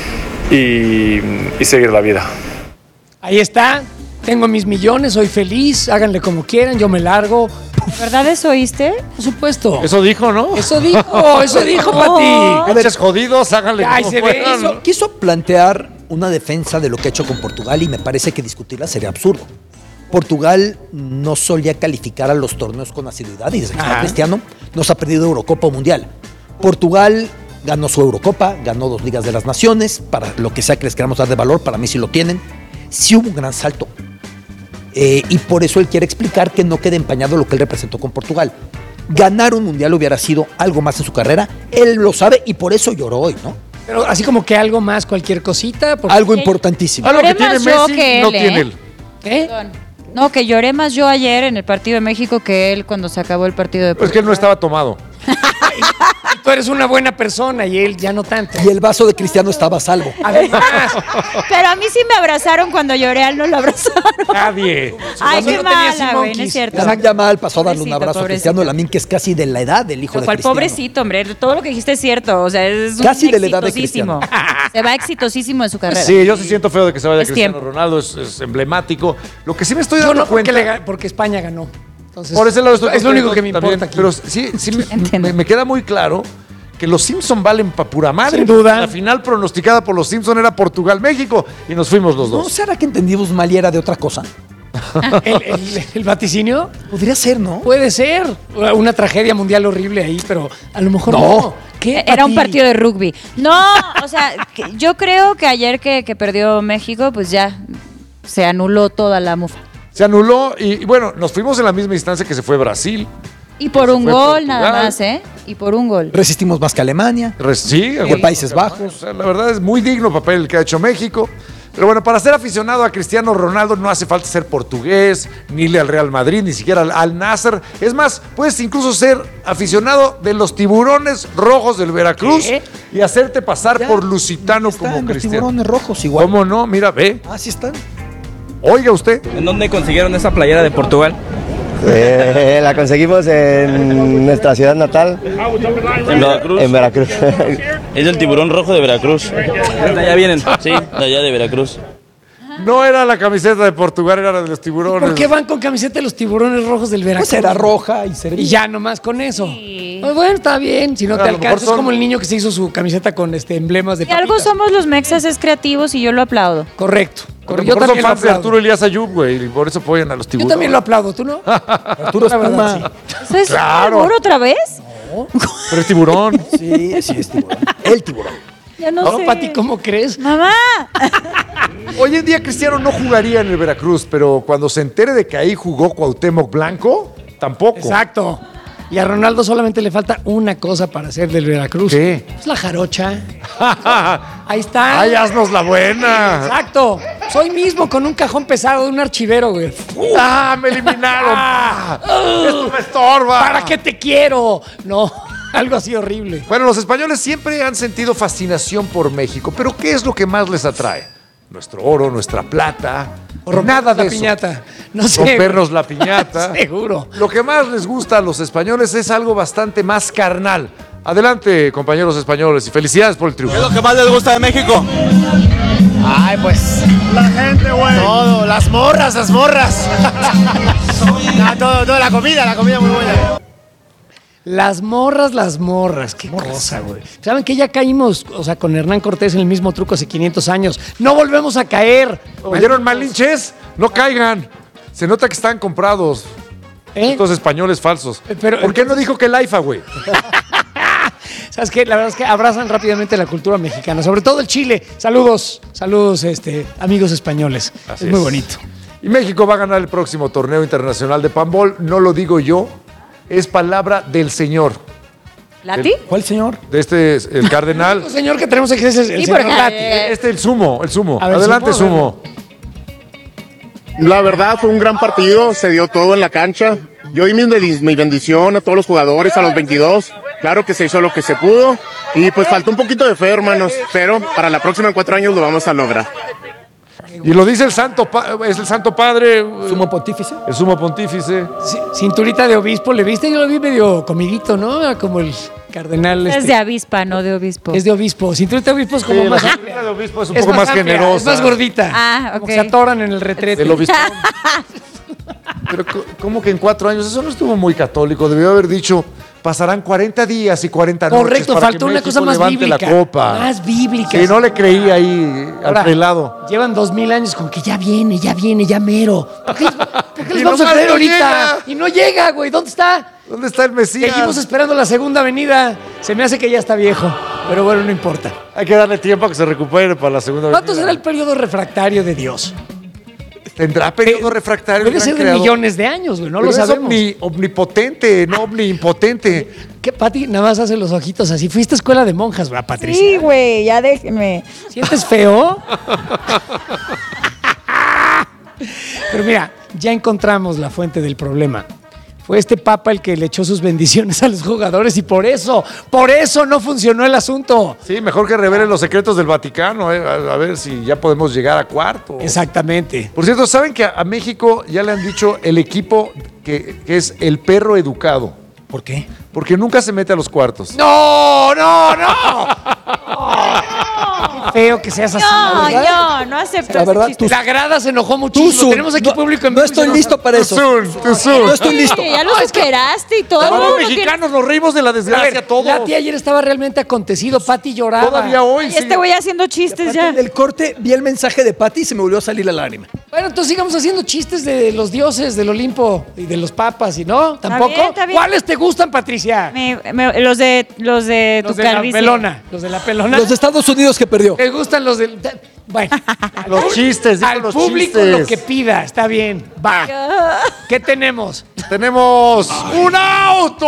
y, y seguir la vida. Ahí está. Tengo mis millones, soy feliz, háganle como quieran, yo me largo. ¿Verdad eso oíste? Por supuesto. Eso dijo, ¿no? Eso dijo, eso dijo, Pati. Pinches jodidos, háganle Ay, como se ve puedan. eso. Quiso plantear una defensa de lo que ha hecho con Portugal y me parece que discutirla sería absurdo. Portugal no solía calificar a los torneos con asiduidad y desde que está Ajá. Cristiano nos ha perdido Eurocopa o Mundial. Portugal ganó su Eurocopa, ganó dos Ligas de las Naciones, para lo que sea que les queramos dar de valor, para mí sí lo tienen. Sí hubo un gran salto. Eh, y por eso él quiere explicar que no quede empañado lo que él representó con Portugal. Ganar un Mundial hubiera sido algo más en su carrera, él lo sabe y por eso lloró hoy, ¿no? Pero así como que algo más, cualquier cosita. porque- Algo importantísimo. Algo que Lloré tiene más yo Messi, que él, no ¿eh? tiene él. ¿Eh? Perdón. No, que lloré más yo ayer en el partido de México que él cuando se acabó el partido de Es que él no estaba tomado. Tú eres una buena persona y él ya no tanto. Y el vaso de Cristiano estaba a salvo. Además, Pero a mí sí me abrazaron cuando lloré, a él no lo abrazaron. Nadie. Ay, qué no tenía mala, así güey, no monkeys. es cierto. San Yamal pasó a darle un Pobrecito, abrazo a pobrecito. Cristiano Lamín, que es casi de la edad del hijo de ¿Cuál Cristiano. pobrecito, hombre? Todo lo que dijiste es cierto. O sea, es un Casi de la edad de exitosísimo. Se va exitosísimo en su carrera. Sí, yo sí siento feo de que se vaya Es Cristiano tiempo. Ronaldo, es, es emblemático. Lo que sí me estoy yo dando no porque, cuenta... le ga- porque España ganó. Entonces, Por ese lado estoy es lo único contento que me también, importa aquí. Pero sí, sí me, Entiendo. me- me queda muy claro que los Simpson valen pa' pura madre. Sin duda. La final pronosticada por los Simpson era Portugal-México y nos fuimos los ¿No dos. será que entendimos mal y era de otra cosa? ¿El, el- el vaticinio? Podría ser, ¿no? Puede ser. Una tragedia mundial horrible ahí, pero a lo mejor no. No. ¿Qué, Era un Pati? partido de rugby. No, o sea, que- yo creo que ayer que, que perdió México, pues ya se anuló toda la mufa. Se anuló y, y bueno, nos fuimos en la misma instancia que se fue Brasil. Y por Se un fue gol Portugal. nada más, ¿eh? Y por un gol. Resistimos más que Alemania. Re- Sí, De Países Bajos. O sea, la verdad es muy digno papel el que ha hecho México. Pero bueno, para ser aficionado a Cristiano Ronaldo no hace falta ser portugués, ni irle al Real Madrid, ni siquiera al, al Nasser. Es más, puedes incluso ser aficionado de los tiburones rojos del Veracruz ¿Qué? y hacerte pasar por lusitano Están como los Cristiano. tiburones rojos igual. ¿Cómo no? Mira, ve. Ah, sí están. Oiga usted. ¿En dónde consiguieron esa playera de Portugal? Eh, la conseguimos en nuestra ciudad natal, ¿En Veracruz? en Veracruz. Es del tiburón rojo de Veracruz. ¿De allá vienen? Sí, de allá de Veracruz. No era la camiseta de Portugal, era la de los tiburones. ¿Por qué van con camiseta de los tiburones rojos del Veracruz? Pues era roja y servía. Y ya nomás con eso. Pues bueno, está bien. Si no A te lo mejor alcanza, es son- como el niño que se hizo su camiseta con este emblemas de Si algo papitas. somos los mexas es creativos y yo lo aplaudo. Correcto. A lo correcto. Yo mejor son también lo fans de aplaudo. Arturo Elías Ayub, güey, y por eso apoyan a los Yo tiburones. también lo aplaudo, ¿tú no? Arturo La verdad, Espuma. ¿Eso es Claro. un albur otra vez? Pero es tiburón. Sí, sí, es tiburón. El tiburón. Ya no, No, sé. Pati, ¿cómo crees? Mamá. Hoy en día Cristiano no jugaría en el Veracruz, pero cuando se entere de que ahí jugó Cuauhtémoc Blanco, tampoco. Exacto. Y a Ronaldo solamente le falta una cosa para ser del Veracruz. ¿Qué? Es la jarocha. Ahí está. ¡Ay, haznos la buena! Exacto. Soy mismo con un cajón pesado de un archivero, güey. ¡Ah, me eliminaron! Ah. ¡Esto me estorba! ¿Para qué te quiero? No, algo así horrible. Bueno, los españoles siempre han sentido fascinación por México, pero ¿qué es lo que más les atrae? Nuestro oro, nuestra plata. O Nada de la eso. piñata. No sé. Rompernos la piñata. Seguro. Lo que más les gusta a los españoles es algo bastante más carnal. Adelante, compañeros españoles, y felicidades por el triunfo. ¿Qué es lo que más les gusta de México? Ay, pues. La gente, güey. Todo, las morras, las morras. No, todo, todo, la comida, la comida muy buena. Las morras, las morras. Qué cosa, güey. ¿Saben que ya caímos, o sea, con Hernán Cortés en el mismo truco hace quinientos años? No volvemos a caer. ¿Oyeron, malinches? No caigan. Se nota que están comprados. ¿Eh? Estos españoles falsos. Pero- ¿Por qué no dijo que el AIFA, güey? ¿Sabes qué? La verdad es que abrazan rápidamente la cultura mexicana, sobre todo el Chile. Saludos, saludos, este, amigos españoles. Así es muy es. bonito. Y México va a ganar el próximo torneo internacional de panball. No lo digo yo, es palabra del señor. ¿Lati? ¿Cuál señor? De este, el cardenal. El señor que tenemos aquí es el, el Sí, señor porque- Lati. Este, el sumo, el sumo. A ver, Adelante, sumo, sumo. La verdad fue un gran partido, se dio todo en la cancha. Yo di mi, mi bendición a todos los jugadores, a los veintidós. Claro que se hizo lo que se pudo y pues faltó un poquito de fe, hermanos, pero para la próxima en cuatro años lo vamos a lograr. Y lo dice el santo, pa- es el santo padre. ¿Sumo pontífice? El sumo pontífice. Sí, cinturita de obispo, ¿le viste? Yo lo vi medio comidito, ¿no? Como el cardenal. Es este. de avispa, no de obispo. Es de obispo. Cinturita de obispo es como Sí, más la amplia. cinturita de obispo es un poco más amplia, generosa. Es más gordita. Ah, Como ok. que se atoran en el retrete. El obispo. Pero co- ¿cómo que en cuatro años? Eso no estuvo muy católico. Debió haber dicho, pasarán cuarenta días y cuarenta noches. Correcto, para faltó que una México cosa más levante bíblica. la copa. Más bíblica. Sí, no le creí ahí Ahora, al prelado. Llevan dos mil años con que ya viene, ya viene, ya mero. ¿Por qué, por qué les Y vamos a nomás creer no ahorita? llega. Y no llega, güey. ¿Dónde está? ¿Dónde está el Mesías? Seguimos esperando la segunda venida. Se me hace que ya está viejo. Pero bueno, no importa. Hay que darle tiempo a que se recupere para la segunda ¿Cuánto venida. será el periodo refractario de Dios? ¿Tendrá periodo refractario? Puede el gran ser de creador? millones de años, güey. No Pero lo es sabemos. omni- omnipotente, no omniimpotente. ¿Qué, Pati? Nada más hace los ojitos así. Fuiste a escuela de monjas, ¿verdad, Patricia? Sí, güey, ya déjenme. ¿Sientes feo? Pero mira, ya encontramos la fuente del problema. Fue este papa el que le echó sus bendiciones a los jugadores y por eso, por eso no funcionó el asunto. Sí, mejor que revelen los secretos del Vaticano, eh, a, a ver si ya podemos llegar a cuarto. Exactamente. Por cierto, ¿saben que a, a México ya le han dicho el equipo que, que es el perro educado? ¿Por qué? Porque nunca se mete a los cuartos. ¡No, no, no! Qué feo que seas así. No, ¿verdad? yo no acepto La ese verdad, chiste. tú- La grada se enojó muchísimo. Zoom, Tenemos aquí no- público en No vivo y estoy se listo enojó. para eso. Too soon, too soon. No estoy listo. Ya lo superaste y todo. Somos no tiene- mexicanos, nos reímos de la A desgracia ver, todos. Lati ayer estaba realmente acontecido. Pati lloraba. Todavía hoy. Y sí. este güey haciendo chistes ya. En el corte vi el mensaje de Patty y se me volvió a salir la lágrima. Bueno, entonces sigamos haciendo chistes de los dioses del Olimpo y de los papas, ¿y no? ¿Tampoco? bien, está bien. ¿Cuáles te gustan, Patricia? Me- me- los de los de Los tu de la calvicie. pelona. Los de la pelona. Los de Estados Unidos que perdió. ¿Te gustan los del...? Bueno, Los chistes, digo al los público chistes. lo que pida, está bien. Va. ¿Qué tenemos? Tenemos un auto.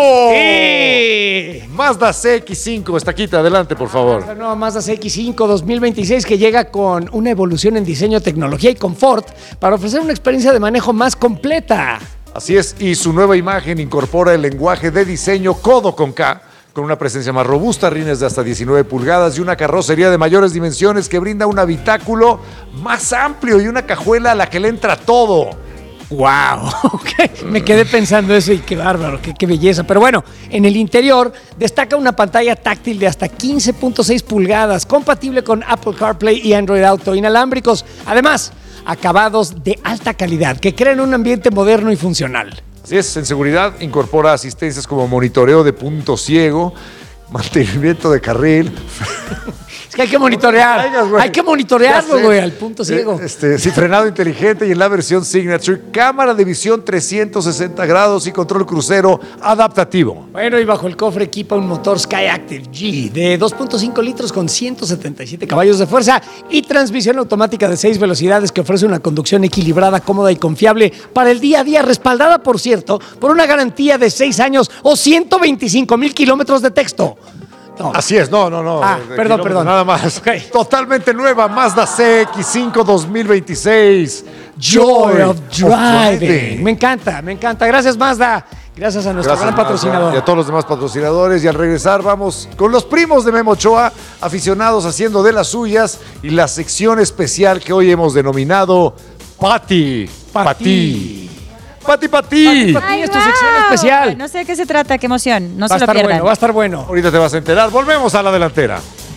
Sí. Mazda C X cinco, estaquita, adelante, por favor. La nueva Mazda C X cinco dos mil veintiséis que llega con una evolución en diseño, tecnología y confort para ofrecer una experiencia de manejo más completa. Así es, y su nueva imagen incorpora el lenguaje de diseño Codo con K, con una presencia más robusta, rines de hasta diecinueve pulgadas y una carrocería de mayores dimensiones que brinda un habitáculo más amplio y una cajuela a la que le entra todo. ¡Wow! Ok, me quedé pensando eso y qué bárbaro, qué, qué belleza. Pero bueno, en el interior destaca una pantalla táctil de hasta quince punto seis pulgadas, compatible con Apple CarPlay y Android Auto inalámbricos. Además, acabados de alta calidad que crean un ambiente moderno y funcional. Así es, en seguridad incorpora asistencias como monitoreo de punto ciego, mantenimiento de carril. Es que hay que monitorear. Traigas, güey. Hay que monitorearlo, Ya sé. güey, al punto ciego. Eh, Este, sí, frenado inteligente y en la versión Signature, cámara de visión trescientos sesenta grados y control crucero adaptativo. Bueno, y bajo el cofre equipa un motor Skyactiv G de dos punto cinco litros con ciento setenta y siete caballos de fuerza y transmisión automática de seis velocidades que ofrece una conducción equilibrada, cómoda y confiable para el día a día, respaldada, por cierto, por una garantía de seis años o ciento veinticinco mil kilómetros de texto. No. Así es, no, no, no. Ah, de perdón, kilómetros, perdón. Nada más. Ok. Totalmente nueva Mazda C X cinco dos mil veintiséis. Joy of driving. Me encanta, me encanta. Gracias, Mazda. Gracias a nuestro Gracias, gran patrocinador. Mazda, y a todos los demás patrocinadores. Y al regresar vamos con los primos de Memo Ochoa, aficionados haciendo de las suyas, y la sección especial que hoy hemos denominado Pati. Pati. Pati, Pati. Ay, es tu wow. sección especial. No sé de qué se trata, qué emoción. No Va a se lo estar pierdan. bueno, va a estar bueno. Ahorita te vas a enterar. Volvemos a la delantera.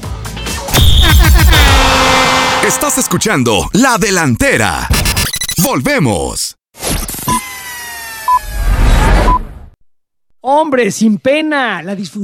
Estás escuchando La Delantera. Volvemos. Hombre, sin pena, la disfunción